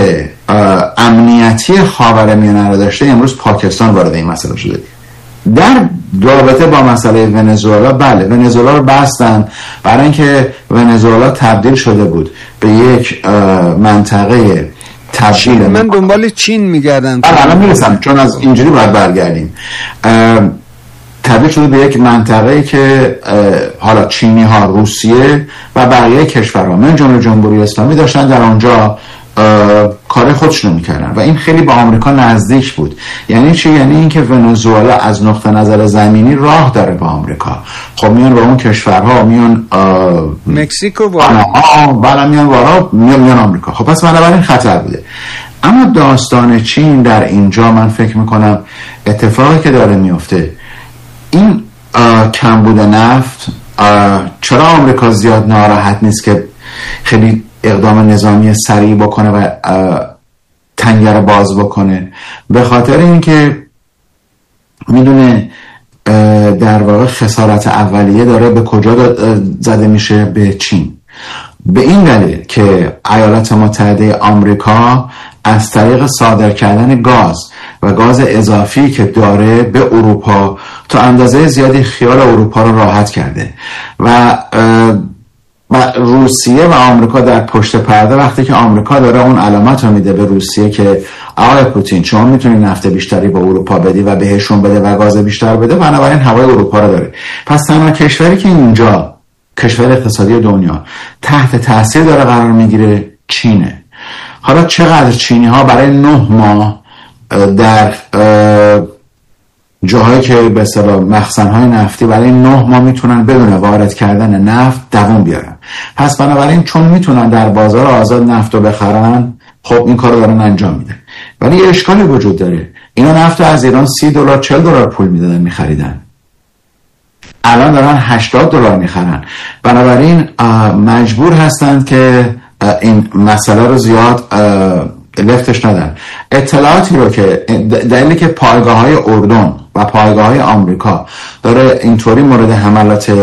امنیتی خاورمیانه را داشته، امروز پاکستان وارد این مسئله شده. در رابطه با مسئله ونزوئلا، بله ونزوئلا رو بستن برای اینکه ونزوئلا تبدیل شده بود به یک منطقه تبدیل. من دنبال چین میگردم. بله الان میرسم، چون از اینجوری باید برگردیم. تبدیل شده به یک منطقه‌ای که حالا چینی ها، روسیه و بقیه کشورها من جمله جمهوری اسلامی داشتن در آنجا کار خودشونو میکردن و این خیلی با آمریکا نزدیک بود. یعنی چی؟ یعنی اینکه ونزوئلا از نقطه نظر زمینی راه داره با آمریکا. خب میان با اون کشورها، میان مکزیکو و بالا میان وارا میان میان آمریکا. خب پس بنابراین خطر بوده. اما داستان چین در اینجا من فکر میکنم اتفاقی که داره میفته، این کمبود نفت، چرا آمریکا زیاد ناراحت نیست که خیلی اقدام نظامی سریع بکنه و تنگه رو باز بکنه؟ به خاطر اینکه میدونه در واقع خسارت اولیه داره به کجا زده میشه؟ به چین. به این دلیل که ایالات متحده آمریکا از طریق صادر کردن گاز و گاز اضافی که داره به اروپا تا اندازه زیادی خیال اروپا رو راحت کرده و و روسیه و آمریکا در پشت پرده، وقتی که آمریکا داره اون علامت رو میده به روسیه که آقای پوتین شما میتونی نفت بیشتری به اروپا بدی و بهشون بده و گاز بیشتر بده، بنابراین هوای اروپا رو داره. پس تنها کشوری که اینجا کشور اقتصادی دنیا تحت تاثیر داره قرار میگیره چینه. حالا چقدر چینی ها برای نه ماه در جاهایی که به اصطلاح مخزن‌های نفتی برای نه ماه میتونن بدون وارد کردن نفت دوام بیارن. پس بنابراین چون میتونن در بازار آزاد نفت رو بخرن، خب این کار رو دارن انجام میدن. ولی اشکالی وجود داره. اینا نفت از ایران سی دلار چهل دلار پول میدادن میخریدن، الان دارن هشتاد دلار میخرن. بنابراین مجبور هستند که این مسئله رو زیاد لفتش ندن. اطلاعاتی رو که دلیلی که پایگاه های اردن و پایگاه های آمریکا داره اینطوری مورد حملات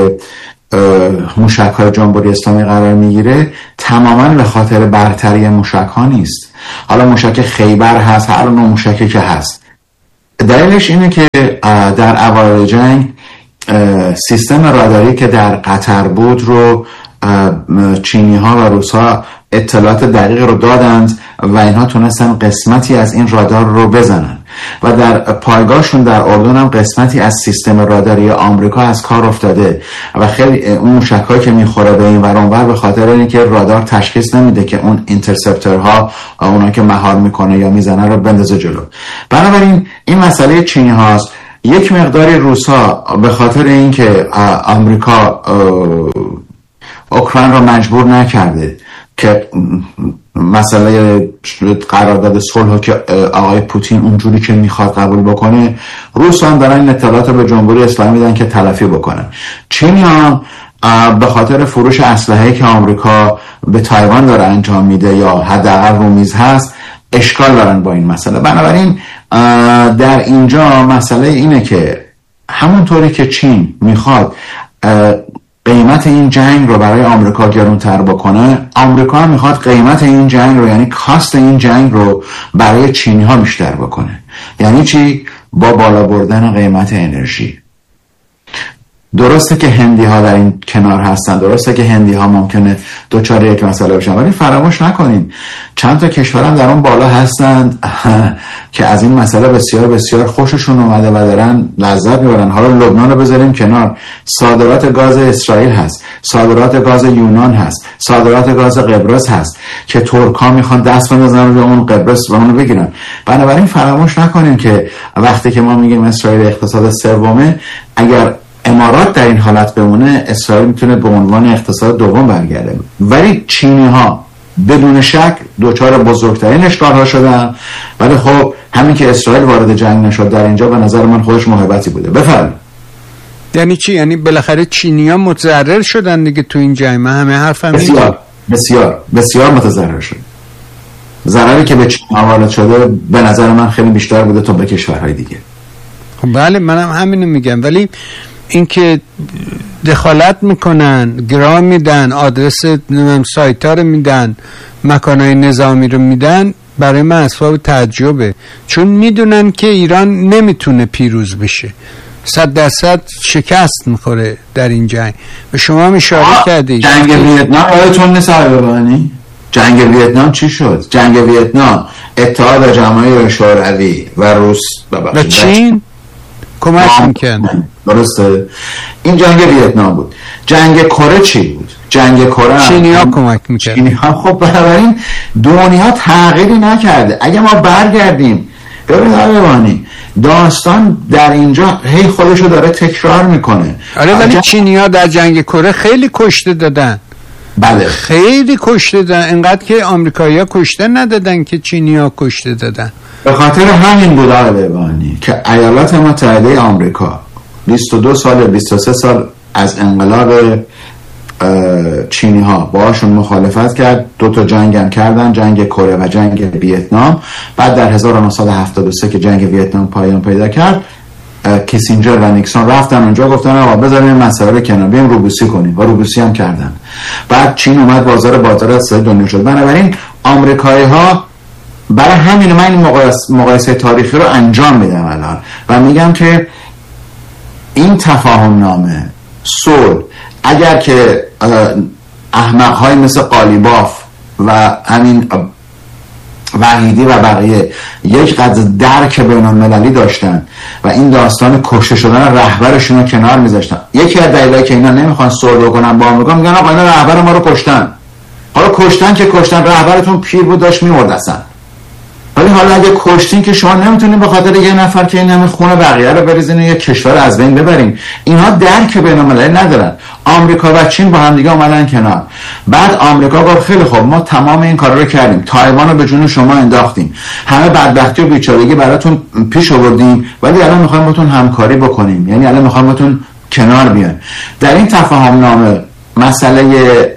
موشک های جمهوری اسلامی قرار میگیره تماما به خاطر برتری موشک ها نیست. حالا موشک خیبر هست، هر نوع موشکی که هست، دلیلش اینه که در اوایل جنگ سیستم راداری که در قطر بود رو چینی ها و روس ها اطلاعات دقیق رو دادند و اینها تونستن قسمتی از این رادار رو بزنن و در پایگاهشون در اردن هم قسمتی از سیستم راداری آمریکا از کار افتاده و خیلی اون موشک‌هایی که میخوره به این ور اون ور به خاطر اینکه رادار تشخیص نمیده که اون اینترسپتورها اونا که مهار میکنه یا میزنه رو بندازه جلو. بنابراین این مسئله چینی هاست. یک مقداری روسا به خاطر اینکه آمریکا اوکراین رو مجبور نکرده که مسئله قرارداد صلح که آقای پوتین اونجوری که میخواد قبول بکنه، روس هم دارن این اطلاعات رو به جمهوری اسلامی میدن که تلافی بکنن. چینی هم به خاطر فروش اسلحه‌ای که آمریکا به تایوان داره انجام میده یا حداقل رو میز هست اشکال دارن با این مسئله. بنابراین در اینجا مسئله اینه که همونطوری که چین میخواد قیمت این جنگ رو برای آمریکا گرانتر بکنه، آمریکا هم میخواد قیمت این جنگ رو، یعنی کاست این جنگ رو برای چینی ها بیشتر بکنه. یعنی چی؟ با بالا بردن قیمت انرژی. درسته که هندی ها در این کنار هستن، درسته که هندی ها ممکنه دوچار یک مسئله بشن، ولی فراموش نکنین چند تا کشور هم در اون بالا هستند که از این مسئله بسیار بسیار خوششون اومده و دارن لذت میبرن. حالا لبنان رو بذاریم کنار، صادرات گاز اسرائیل هست، صادرات گاز یونان هست، صادرات گاز قبرس هست که ترک ها میخوان دست بندازن روی اون قبرس و اونو بگیرن. بنابراین فراموش نکنین که وقتی که ما میگیم اسرائیل اقتصاد سومه، اگر امارات در این حالت بمونه اسرائیل میتونه به عنوان اقتصاد دوم برگرده. ولی چینی ها بدون شک دوچار بزرگترین اشکال ها شدن، ولی خب همین که اسرائیل وارد جنگ نشد در اینجا به نظر من خودش موهبتی بوده. بفرمایید. یعنی چی؟ یعنی بالاخره چینی ها متضرر شدن دیگه تو این جنگ؟ من همه حرفم بسیار بسیار بسیار متضرر شد. ضرری که به چین وارد شده به نظر من خیلی بیشتر بوده تا به کشورهای دیگه. خب بله منم همینو میگم، ولی اینکه دخالت میکنن، گرام میدن، آدرس سایت ها رو میدن، مکانهای نظامی رو میدن، برای من اسباب تعجبه، چون میدونن که ایران نمیتونه پیروز بشه، صد درصد شکست میخوره در این جنگ. به شما هم اشاره کردید جنگ ویتنام آیتون نیست ببانی؟ جنگ ویتنام چی شد؟ جنگ ویتنام اتحاد جماهیر شوروی و روس و چین کمک میکن. درسته؟ این جنگ ویتنام بود. جنگ کره چی بود؟ جنگ کره چینی ها کمک میکرد. چینی ها. خب بنابراین دنیا تغییری نکرده. اگه ما برگردیم ببینید داستان در اینجا هی خودشو داره تکرار میکنه. آره ولی جن... چینی ها در جنگ کره خیلی کشته دادن. بله خیلی کشته دادن، اینقدر که آمریکایی ها کشته ندادن که چینی ها کشته دادن. به خاطر همین بود آقای بهبانی که ایالات متحده آمریکا بیست و دو سال بیست و سه سال از انقلاب چینی ها باهاشون مخالفت کرد. دو تا جنگ هم کردن، جنگ کره و جنگ ویتنام. بعد در هزار و نهصد و هفتاد و سه که جنگ ویتنام پایان پیدا کرد، کیسینجر و نیکسون رفتن اونجا گفتن آقا بذاریم مسئله رو کنار بیایم روبوسی کنیم و روبوسی هم کردن. بعد چین اومد بازار بازار اقتصادی دنیا شد. بنابراین آمریکایی ها برای همین من این مقایسه تاریخی رو انجام میدم الان و میگم که این تفاهم نامه صلح اگر که احمق های مثل قالیباف و همین وحیدی و بقیه یک قدر درک بین المللی داشتن و این داستان کشته شدن رهبرشون رو کنار میذاشتن، یکی از دلایلی که اینا نمیخوان صلح بکنن با آمریکا میگن آقا اینا رهبر ما رو کشتن. حالا کشتن که کشتن، رهبرتون پیر بود داشت میمرد اصلا، ولی ولی حالا اگه کشتین که شما نمیتونین به خاطر یه نفر که این همه خون بقیه رو بریزین یه کشور از بین ببرین. اینها درک بین‌المللی ندارن. آمریکا و چین با هم دیگه اومدن کنار. بعد آمریکا گفت خیلی خوب ما تمام این کارا رو کردیم، تایوان رو به جون شما انداختیم، همه بدبختی و بیچارگی براتون پیش آوردیم، ولی الان میخوایم باتون همکاری بکنیم، یعنی الان میخوایم باتون کنار بیان. در این تفاهم نامه مسئله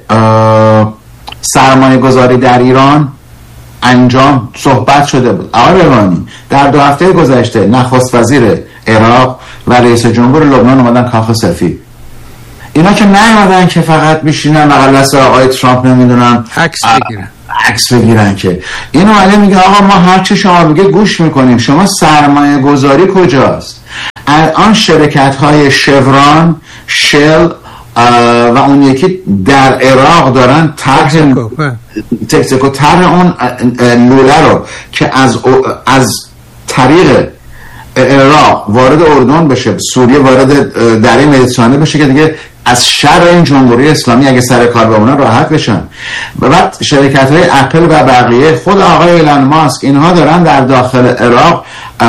سرمایه گذاری در ایران انجام صحبت شده بود. آقای روحانی در دو هفته گذشته نخست وزیر عراق و رئیس جمهور لبنان اومدن کاخ سفید. اینا که نیومدن که فقط بشینن بغل دست آقای ترامپ نمیدونم عکس بگیرن عکس بگیرن که اینو علی میگه آقا ما هر چی شما بگه گوش میکنیم، شما سرمایه گذاری کجاست؟ الان شرکت های شوران، شل و اون یکی در عراق دارن طرح تکسیکو طرح اون لوله رو که از از طریق عراق وارد اردن بشه، سوریه وارد دره مدیترانه بشه که دیگه از شر این جمهوری اسلامی اگه سر کار بمونن راحت بشن. بعد شرکت های اپل و بقیه، خود آقای ایلان ماسک، اینها دارن در داخل عراق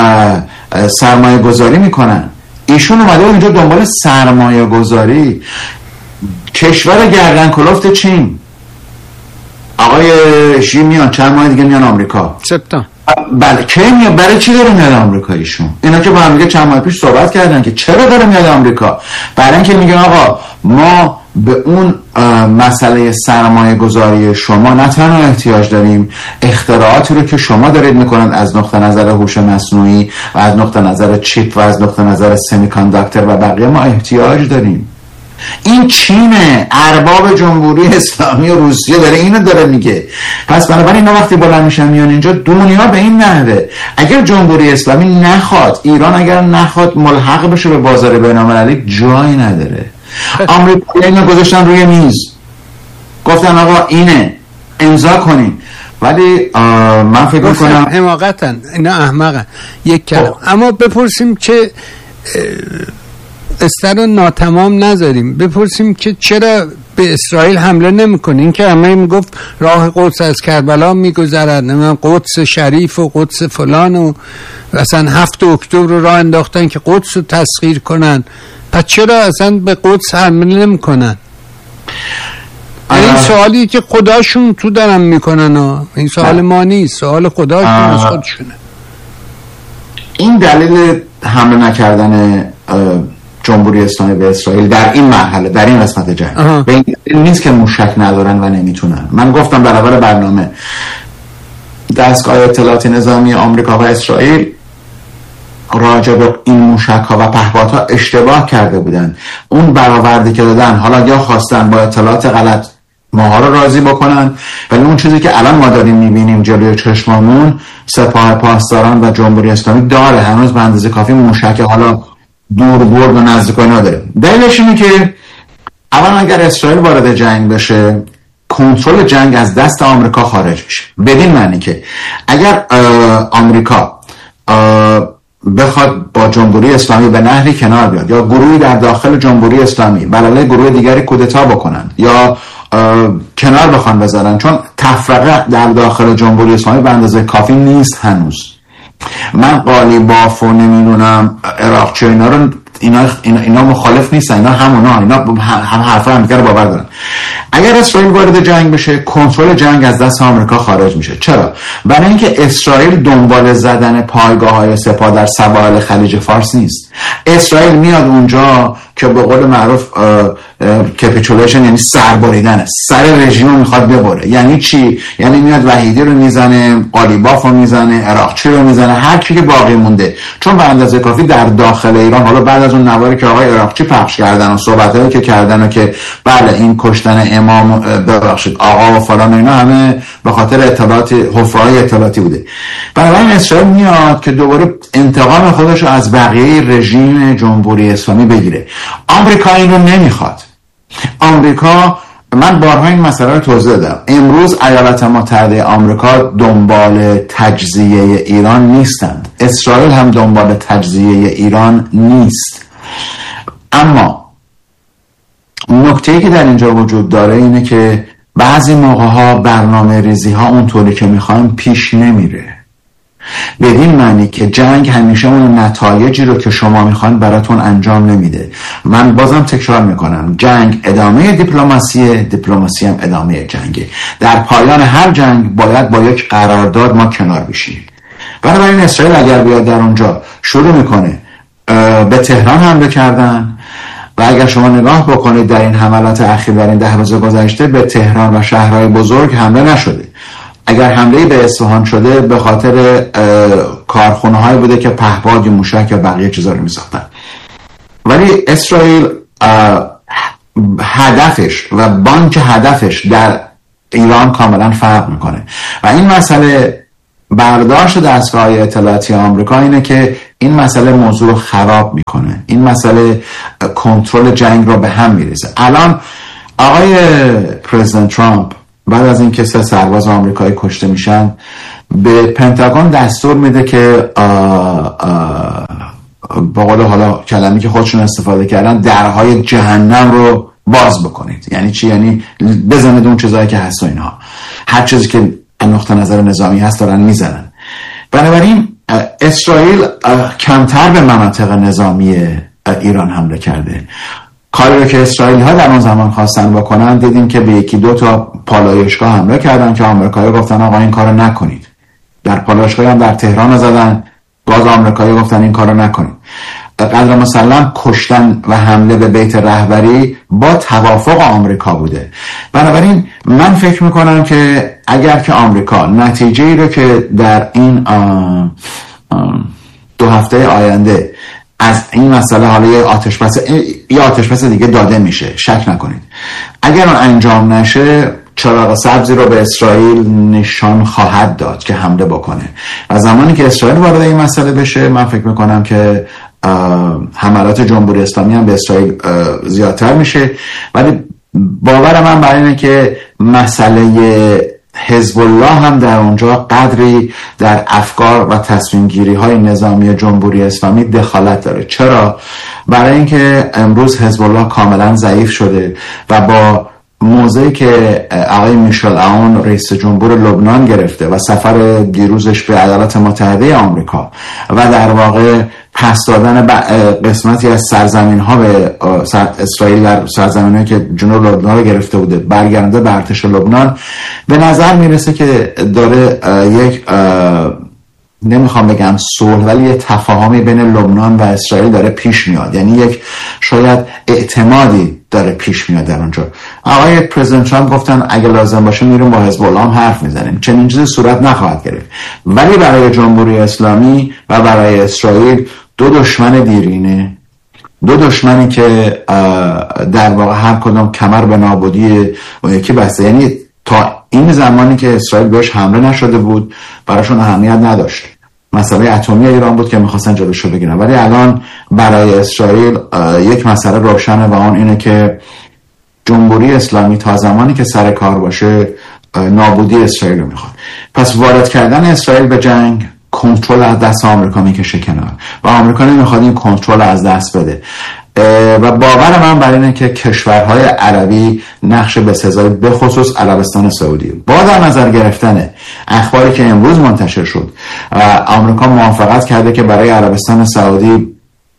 سرمایه گذاری میکنن. ایشون اومده اینجا دنبال سرمایه گذاری. کشور گردن کلفت چین، آقای شی میان چند ماه دیگه میان آمریکا. سپتامبر. بله کی میاد؟ برای چی داره میاد آمریکا ایشون؟ اینا که با هم دیگه چند ماه پیش صحبت کردن که چرا داره میاد آمریکا. برای اینکه میگن آقا ما به اون مسئله سرمایه گذاری شما نه تنها احتیاج داریم، اختراعاتی رو که شما دارید میکنند از نقطه نظر هوش مصنوعی و از نقطه نظر چیپ و از نقطه نظر سمی کانداکتور و بقیه ما احتیاج داریم. این چینه، ارباب جمهوری اسلامی و روسیه داره اینو داره میگه. پس بنابراین اینا وقتی بلند میشن میان اینجا، دنیا به این نحوه اگر جمهوری اسلامی نخواد، ایران اگر نخواد ملحق بشه به بازار بین‌المللی، جایی نداره. آمریکایی اینو گذاشتن روی میز، گفتن آقا اینه امضا کنین، ولی من فکر میکنم حماقتن، اینا احمقن. یک کلام. اما بپرسیم که قصه رو ناتمام نذاریم، بپرسیم که چرا به اسرائیل حمله نمیکنه؟ این که همه میگفت راه قدس از کربلا میگذرد، نمیدونم قدس شریف و قدس فلان و اصلا هفت اکتبر رو راه انداختن که قدس رو تسخیر کنن. پس چرا اصلا به قدس حمله نمیکنن؟ این سوالی که خداشون تو دارن میکنن ها. این سوال ما نیست، سوال خداشون از خودشونه. این دلیل حمله نکردن جمهوری اسلامی به اسرائیل در این مرحله، در این قسمت جنگ، به این نیست که موشک ندارن و نمیتونن. من گفتم در اول برنامه دستگاه اطلاعات نظامی آمریکا و اسرائیل راجع به این موشک ها و پهپادها اشتباه کرده بودن. اون برآوردی که دادن، حالا یا خواستن با اطلاعات غلط ماها رو راضی بکنن، ولی اون چیزی که الان ما داریم میبینیم جلوی چشممون، سپاه پاسداران و جمهوری اسلامی داره هنوز به اندازه کافی موشک حالا دور برد و نزدیکایی نداره. دلیلش اینه که اولا اگر اسرائیل وارد جنگ بشه، کنترل جنگ از دست آمریکا خارج میشه. بدین معنی که اگر آمریکا بخواد با جمهوری اسلامی به نحوی کنار بیاد، یا گروهی در داخل جمهوری اسلامی بر علیه گروه دیگری کودتا بکنن یا کنار بخوان بذارن، چون تفرقه در داخل جمهوری اسلامی به اندازه کافی نیست هنوز. من قالیباف و نمیدونم عراقچی اینا رو اینا, اینا, اینا مخالف نیستن، اینا همونا، اینا هم حرفا هم دیگر رو باور دارن. اگر اسرائیل وارد جنگ بشه، کنترل جنگ از دست آمریکا خارج میشه. چرا؟ برای اینکه اسرائیل دنبال زدن پایگاه‌های سپاه در سواحل خلیج فارس نیست. اسرائیل میاد اونجا که به قول معروف کپیتولیشن، یعنی سربریدن، سر رژیم رو میخواد ببره. یعنی چی؟ یعنی میاد وحیدی رو میزنه، قالیباف رو میزنه، عراقچی رو میزنه، هر کی که باقی مونده. چون به اندازه کافی در داخل ایران، حالا بعد از اون نواری که آقای عراقچی پخش کردن و صحبتایی که کردن و که بله این کشتن امام ببخشید آقا و فلان اینا همه به خاطر اطلاعات حفره‌های اطلاعاتی بوده. بنابراین اسرائیل میاد که دوباره انتقام خودش رو از بقیه رژیم جمهوری اسلامی بگیره. آمریکا این رو نمیخواد. آمریکا، من بارها این مسئله رو توضیح دادم، امروز ایالات متحده آمریکا دنبال تجزیه ایران نیستند، اسرائیل هم دنبال تجزیه ایران نیست. اما نکته‌ای که در اینجا وجود داره اینه که بعضی موقع ها برنامه ریزی ها اونطوری که میخوایم پیش نمیره. بدین معنی که جنگ همیشه اون نتایجی رو که شما میخواین براتون انجام نمیده. من بازم تکرار میکنم، جنگ ادامه دیپلماسیه، دیپلماسی هم ادامه جنگه. در پایان هر جنگ باید با یک قرارداد ما کنار بشیم. بنابراین اسرائیل اگر بیاد در اونجا شروع میکنه به تهران حمله کردن، و اگر شما نگاه بکنید در این حملات اخیر در این ده روز گذشته به تهران و شهرهای بزرگ حمله نشده. اگر حمله به اصفهان شده به خاطر کارخونه هایی بوده که پهپاد یا موشک یا بقیه چیزا رو می ساختن. ولی اسرائیل هدفش و بانک هدفش در ایران کاملا فرق میکنه و این مسئله برداشت دستگاه اطلاعاتی آمریکا اینه که این مسئله موضوع رو خراب میکنه. این مسئله کنترل جنگ رو به هم میریزه. الان آقای پرزیدنت ترامپ بعد از اینکه سه سرباز آمریکایی کشته میشن به پنتاگون دستور میده که با قول حالا کلمی که خودشون استفاده کردن درهای جهنم رو باز بکنید. یعنی چی؟ یعنی بزنید اون چیزایی که هست و اینها، هر چیزی که نقطه نظر نظامی هست دارن میزنن. بنابراین اسرائیل کمتر به مناطق نظامی ایران حمله کرده. کاری رو که اسرائیل ها در اون زمان خواستن بکنن دیدیم که به یکی دو تا پالایشگاه حمله کردن که آمریکایی گفتن آقا این کارو نکنید. در پالایشگاه هم در تهران زدن، باز آمریکایی گفتن این کارو نکنید. قدر مسلم کشتن و حمله به بیت رهبری با توافق آمریکا بوده. بنابراین من فکر میکنم که اگر که آمریکا نتیجه ای رو که در این آه آه دو هفته آینده از این مسئله حالا یه آتشبس یه آتشبس دیگه داده میشه، شک نکنید، اگر اون انجام نشه چراغ سبزی رو به اسرائیل نشان خواهد داد که حمله بکنه. و زمانی که اسرائیل وارد این مسئله بشه من فکر میکنم که حملات جمهوری اسلامی هم به اسرائیل زیادتر میشه. ولی باور من بر اینه که مسئله حزب الله هم در اونجا قدری در افکار و تصمیم گیری های نظامی جمهوری اسلامی دخالت داره. چرا؟ برای اینکه امروز حزب الله کاملا ضعیف شده و با موضعی که آقای میشل عون رئیس جمهور لبنان گرفته و سفر دیروزش به ایالات متحده آمریکا و در واقع پس دادن قسمتی از سرزمین ها به اسرائیل در سرزمین هایی که جنوب لبنان رو گرفته بوده برگرده به ارتش لبنان، به نظر میرسه که داره یک نمیخوام بگم صلح ولی یه تفاهمی بین لبنان و اسرائیل داره پیش میاد. یعنی یک شاید اعتمادی داره پیش میاد در اونجا. آقای پرزیدنت ترامپ گفتن اگه لازم باشه میریم با حزب الله هم حرف میزنیم. چنین چیزی صورت نخواهد گرفت. ولی برای جمهوری اسلامی و برای اسرائیل دو دشمن دیرینه، دو دشمنی که در واقع هر کدام کمر به نابودی و یکی بسته. یعنی تا این زمانی که اسرائیل بهش حمله نشده بود براشون اهمیت نداشت. مسئله اتمی ایران بود که میخواستن جلوشو بگیرن. ولی الان برای اسرائیل یک مسئله روشنه و اون اینه که جمهوری اسلامی تا زمانی که سر کار باشه نابودی اسرائیل رو میخواد. پس وارد کردن اسرائیل به جنگ کنترل از دست آمریکا میکشه کنار و آمریکا نمیخواد این کنترل از دست بده. و باور من بر اینه که کشورهای عربی نقش بسزای به خصوص عربستان سعودی با در نظر گرفتن اخباری که امروز منتشر شد آمریکا موافقت کرده که برای عربستان سعودی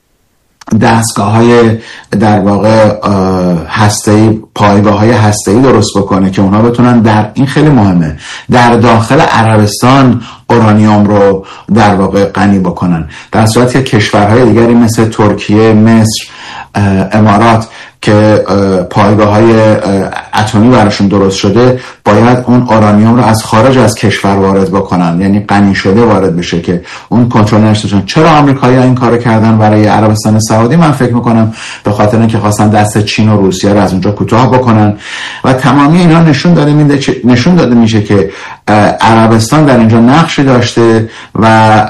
دستگاه‌های در واقع هسته‌ای پایگاه‌های هسته‌ای درست بکنه که اونها بتونن در این خیلی مهمه در داخل عربستان اورانیوم رو در واقع غنی بکنن، در صورتی که کشورهای دیگری مثل ترکیه، مصر، امارات که پایگاه‌های اتمی براشون درست شده باید اون اورانیوم رو از خارج از کشور وارد بکنن، یعنی غنی شده وارد بشه که اون کنترل نشه. چرا آمریکایی‌ها این کارو کردن برای عربستان سعودی؟ من فکر می‌کنم به خاطر اینکه خواستن دست چین و روسیه رو از اونجا کوتاه بکنن و تمامی اینا نشون داده میده نشون داده میشه که عربستان در اینجا نقشی داشته و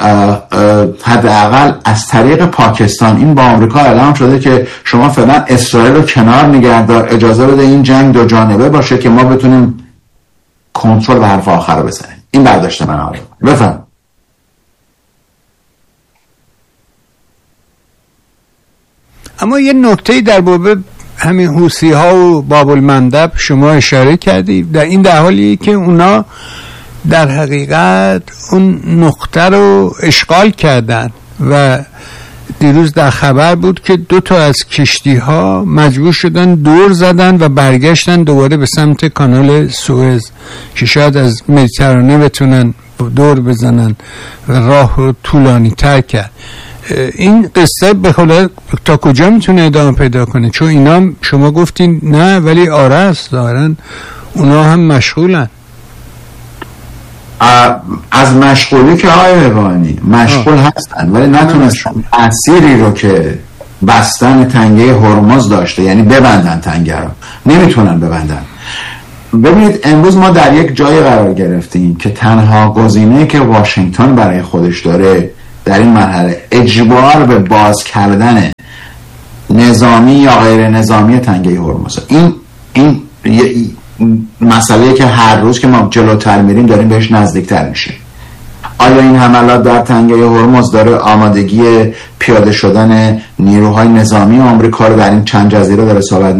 حداقل از طریق پاکستان این با آمریکا اعلام شده که شما فعلا اسرائیل رو کنار نگهدار، اجازه بده این جنگ دو جانبه باشه که ما بتونیم کنترل به حرف آخر رو بزنیم. این برداشت من آقای بفهم. اما یه نکته در باب همین حوثی‌ها و باب المندب شما اشاره کردید، در این در حالی که اونا در حقیقت اون نقطه رو اشغال کردن و دیروز در خبر بود که دو تا از کشتی ها مجبور شدن دور زدن و برگشتن دوباره به سمت کانال سوئز که شاید از مدیترانه بتونن دور بزنن و راه رو طولانی تر کرد. این قصه به خدا تا کجا میتونه ادامه پیدا کنه؟ چون اینا شما گفتین نه ولی آره است، دارن اونا هم مشغولن. از مشغولی که های روانی مشغول آه. هستن ولی نتونستن تأثیری رو که بستن تنگه هرمز داشته، یعنی ببندن تنگه رو، نمیتونن ببندن. ببینید امروز ما در یک جای قرار گرفتیم که تنها گزینه که واشنگتن برای خودش داره در این مرحله اجبار به باز کردن نظامی یا غیر نظامی تنگه هرمز. این این مسئله که هر روز که ما جلوتر میریم داریم بهش نزدیکتر میشیم. آیا این حملات در تنگه هرمز داره آمادگی پیاده شدن نیروهای نظامی آمریکا رو در این چند جزیره داره ثابت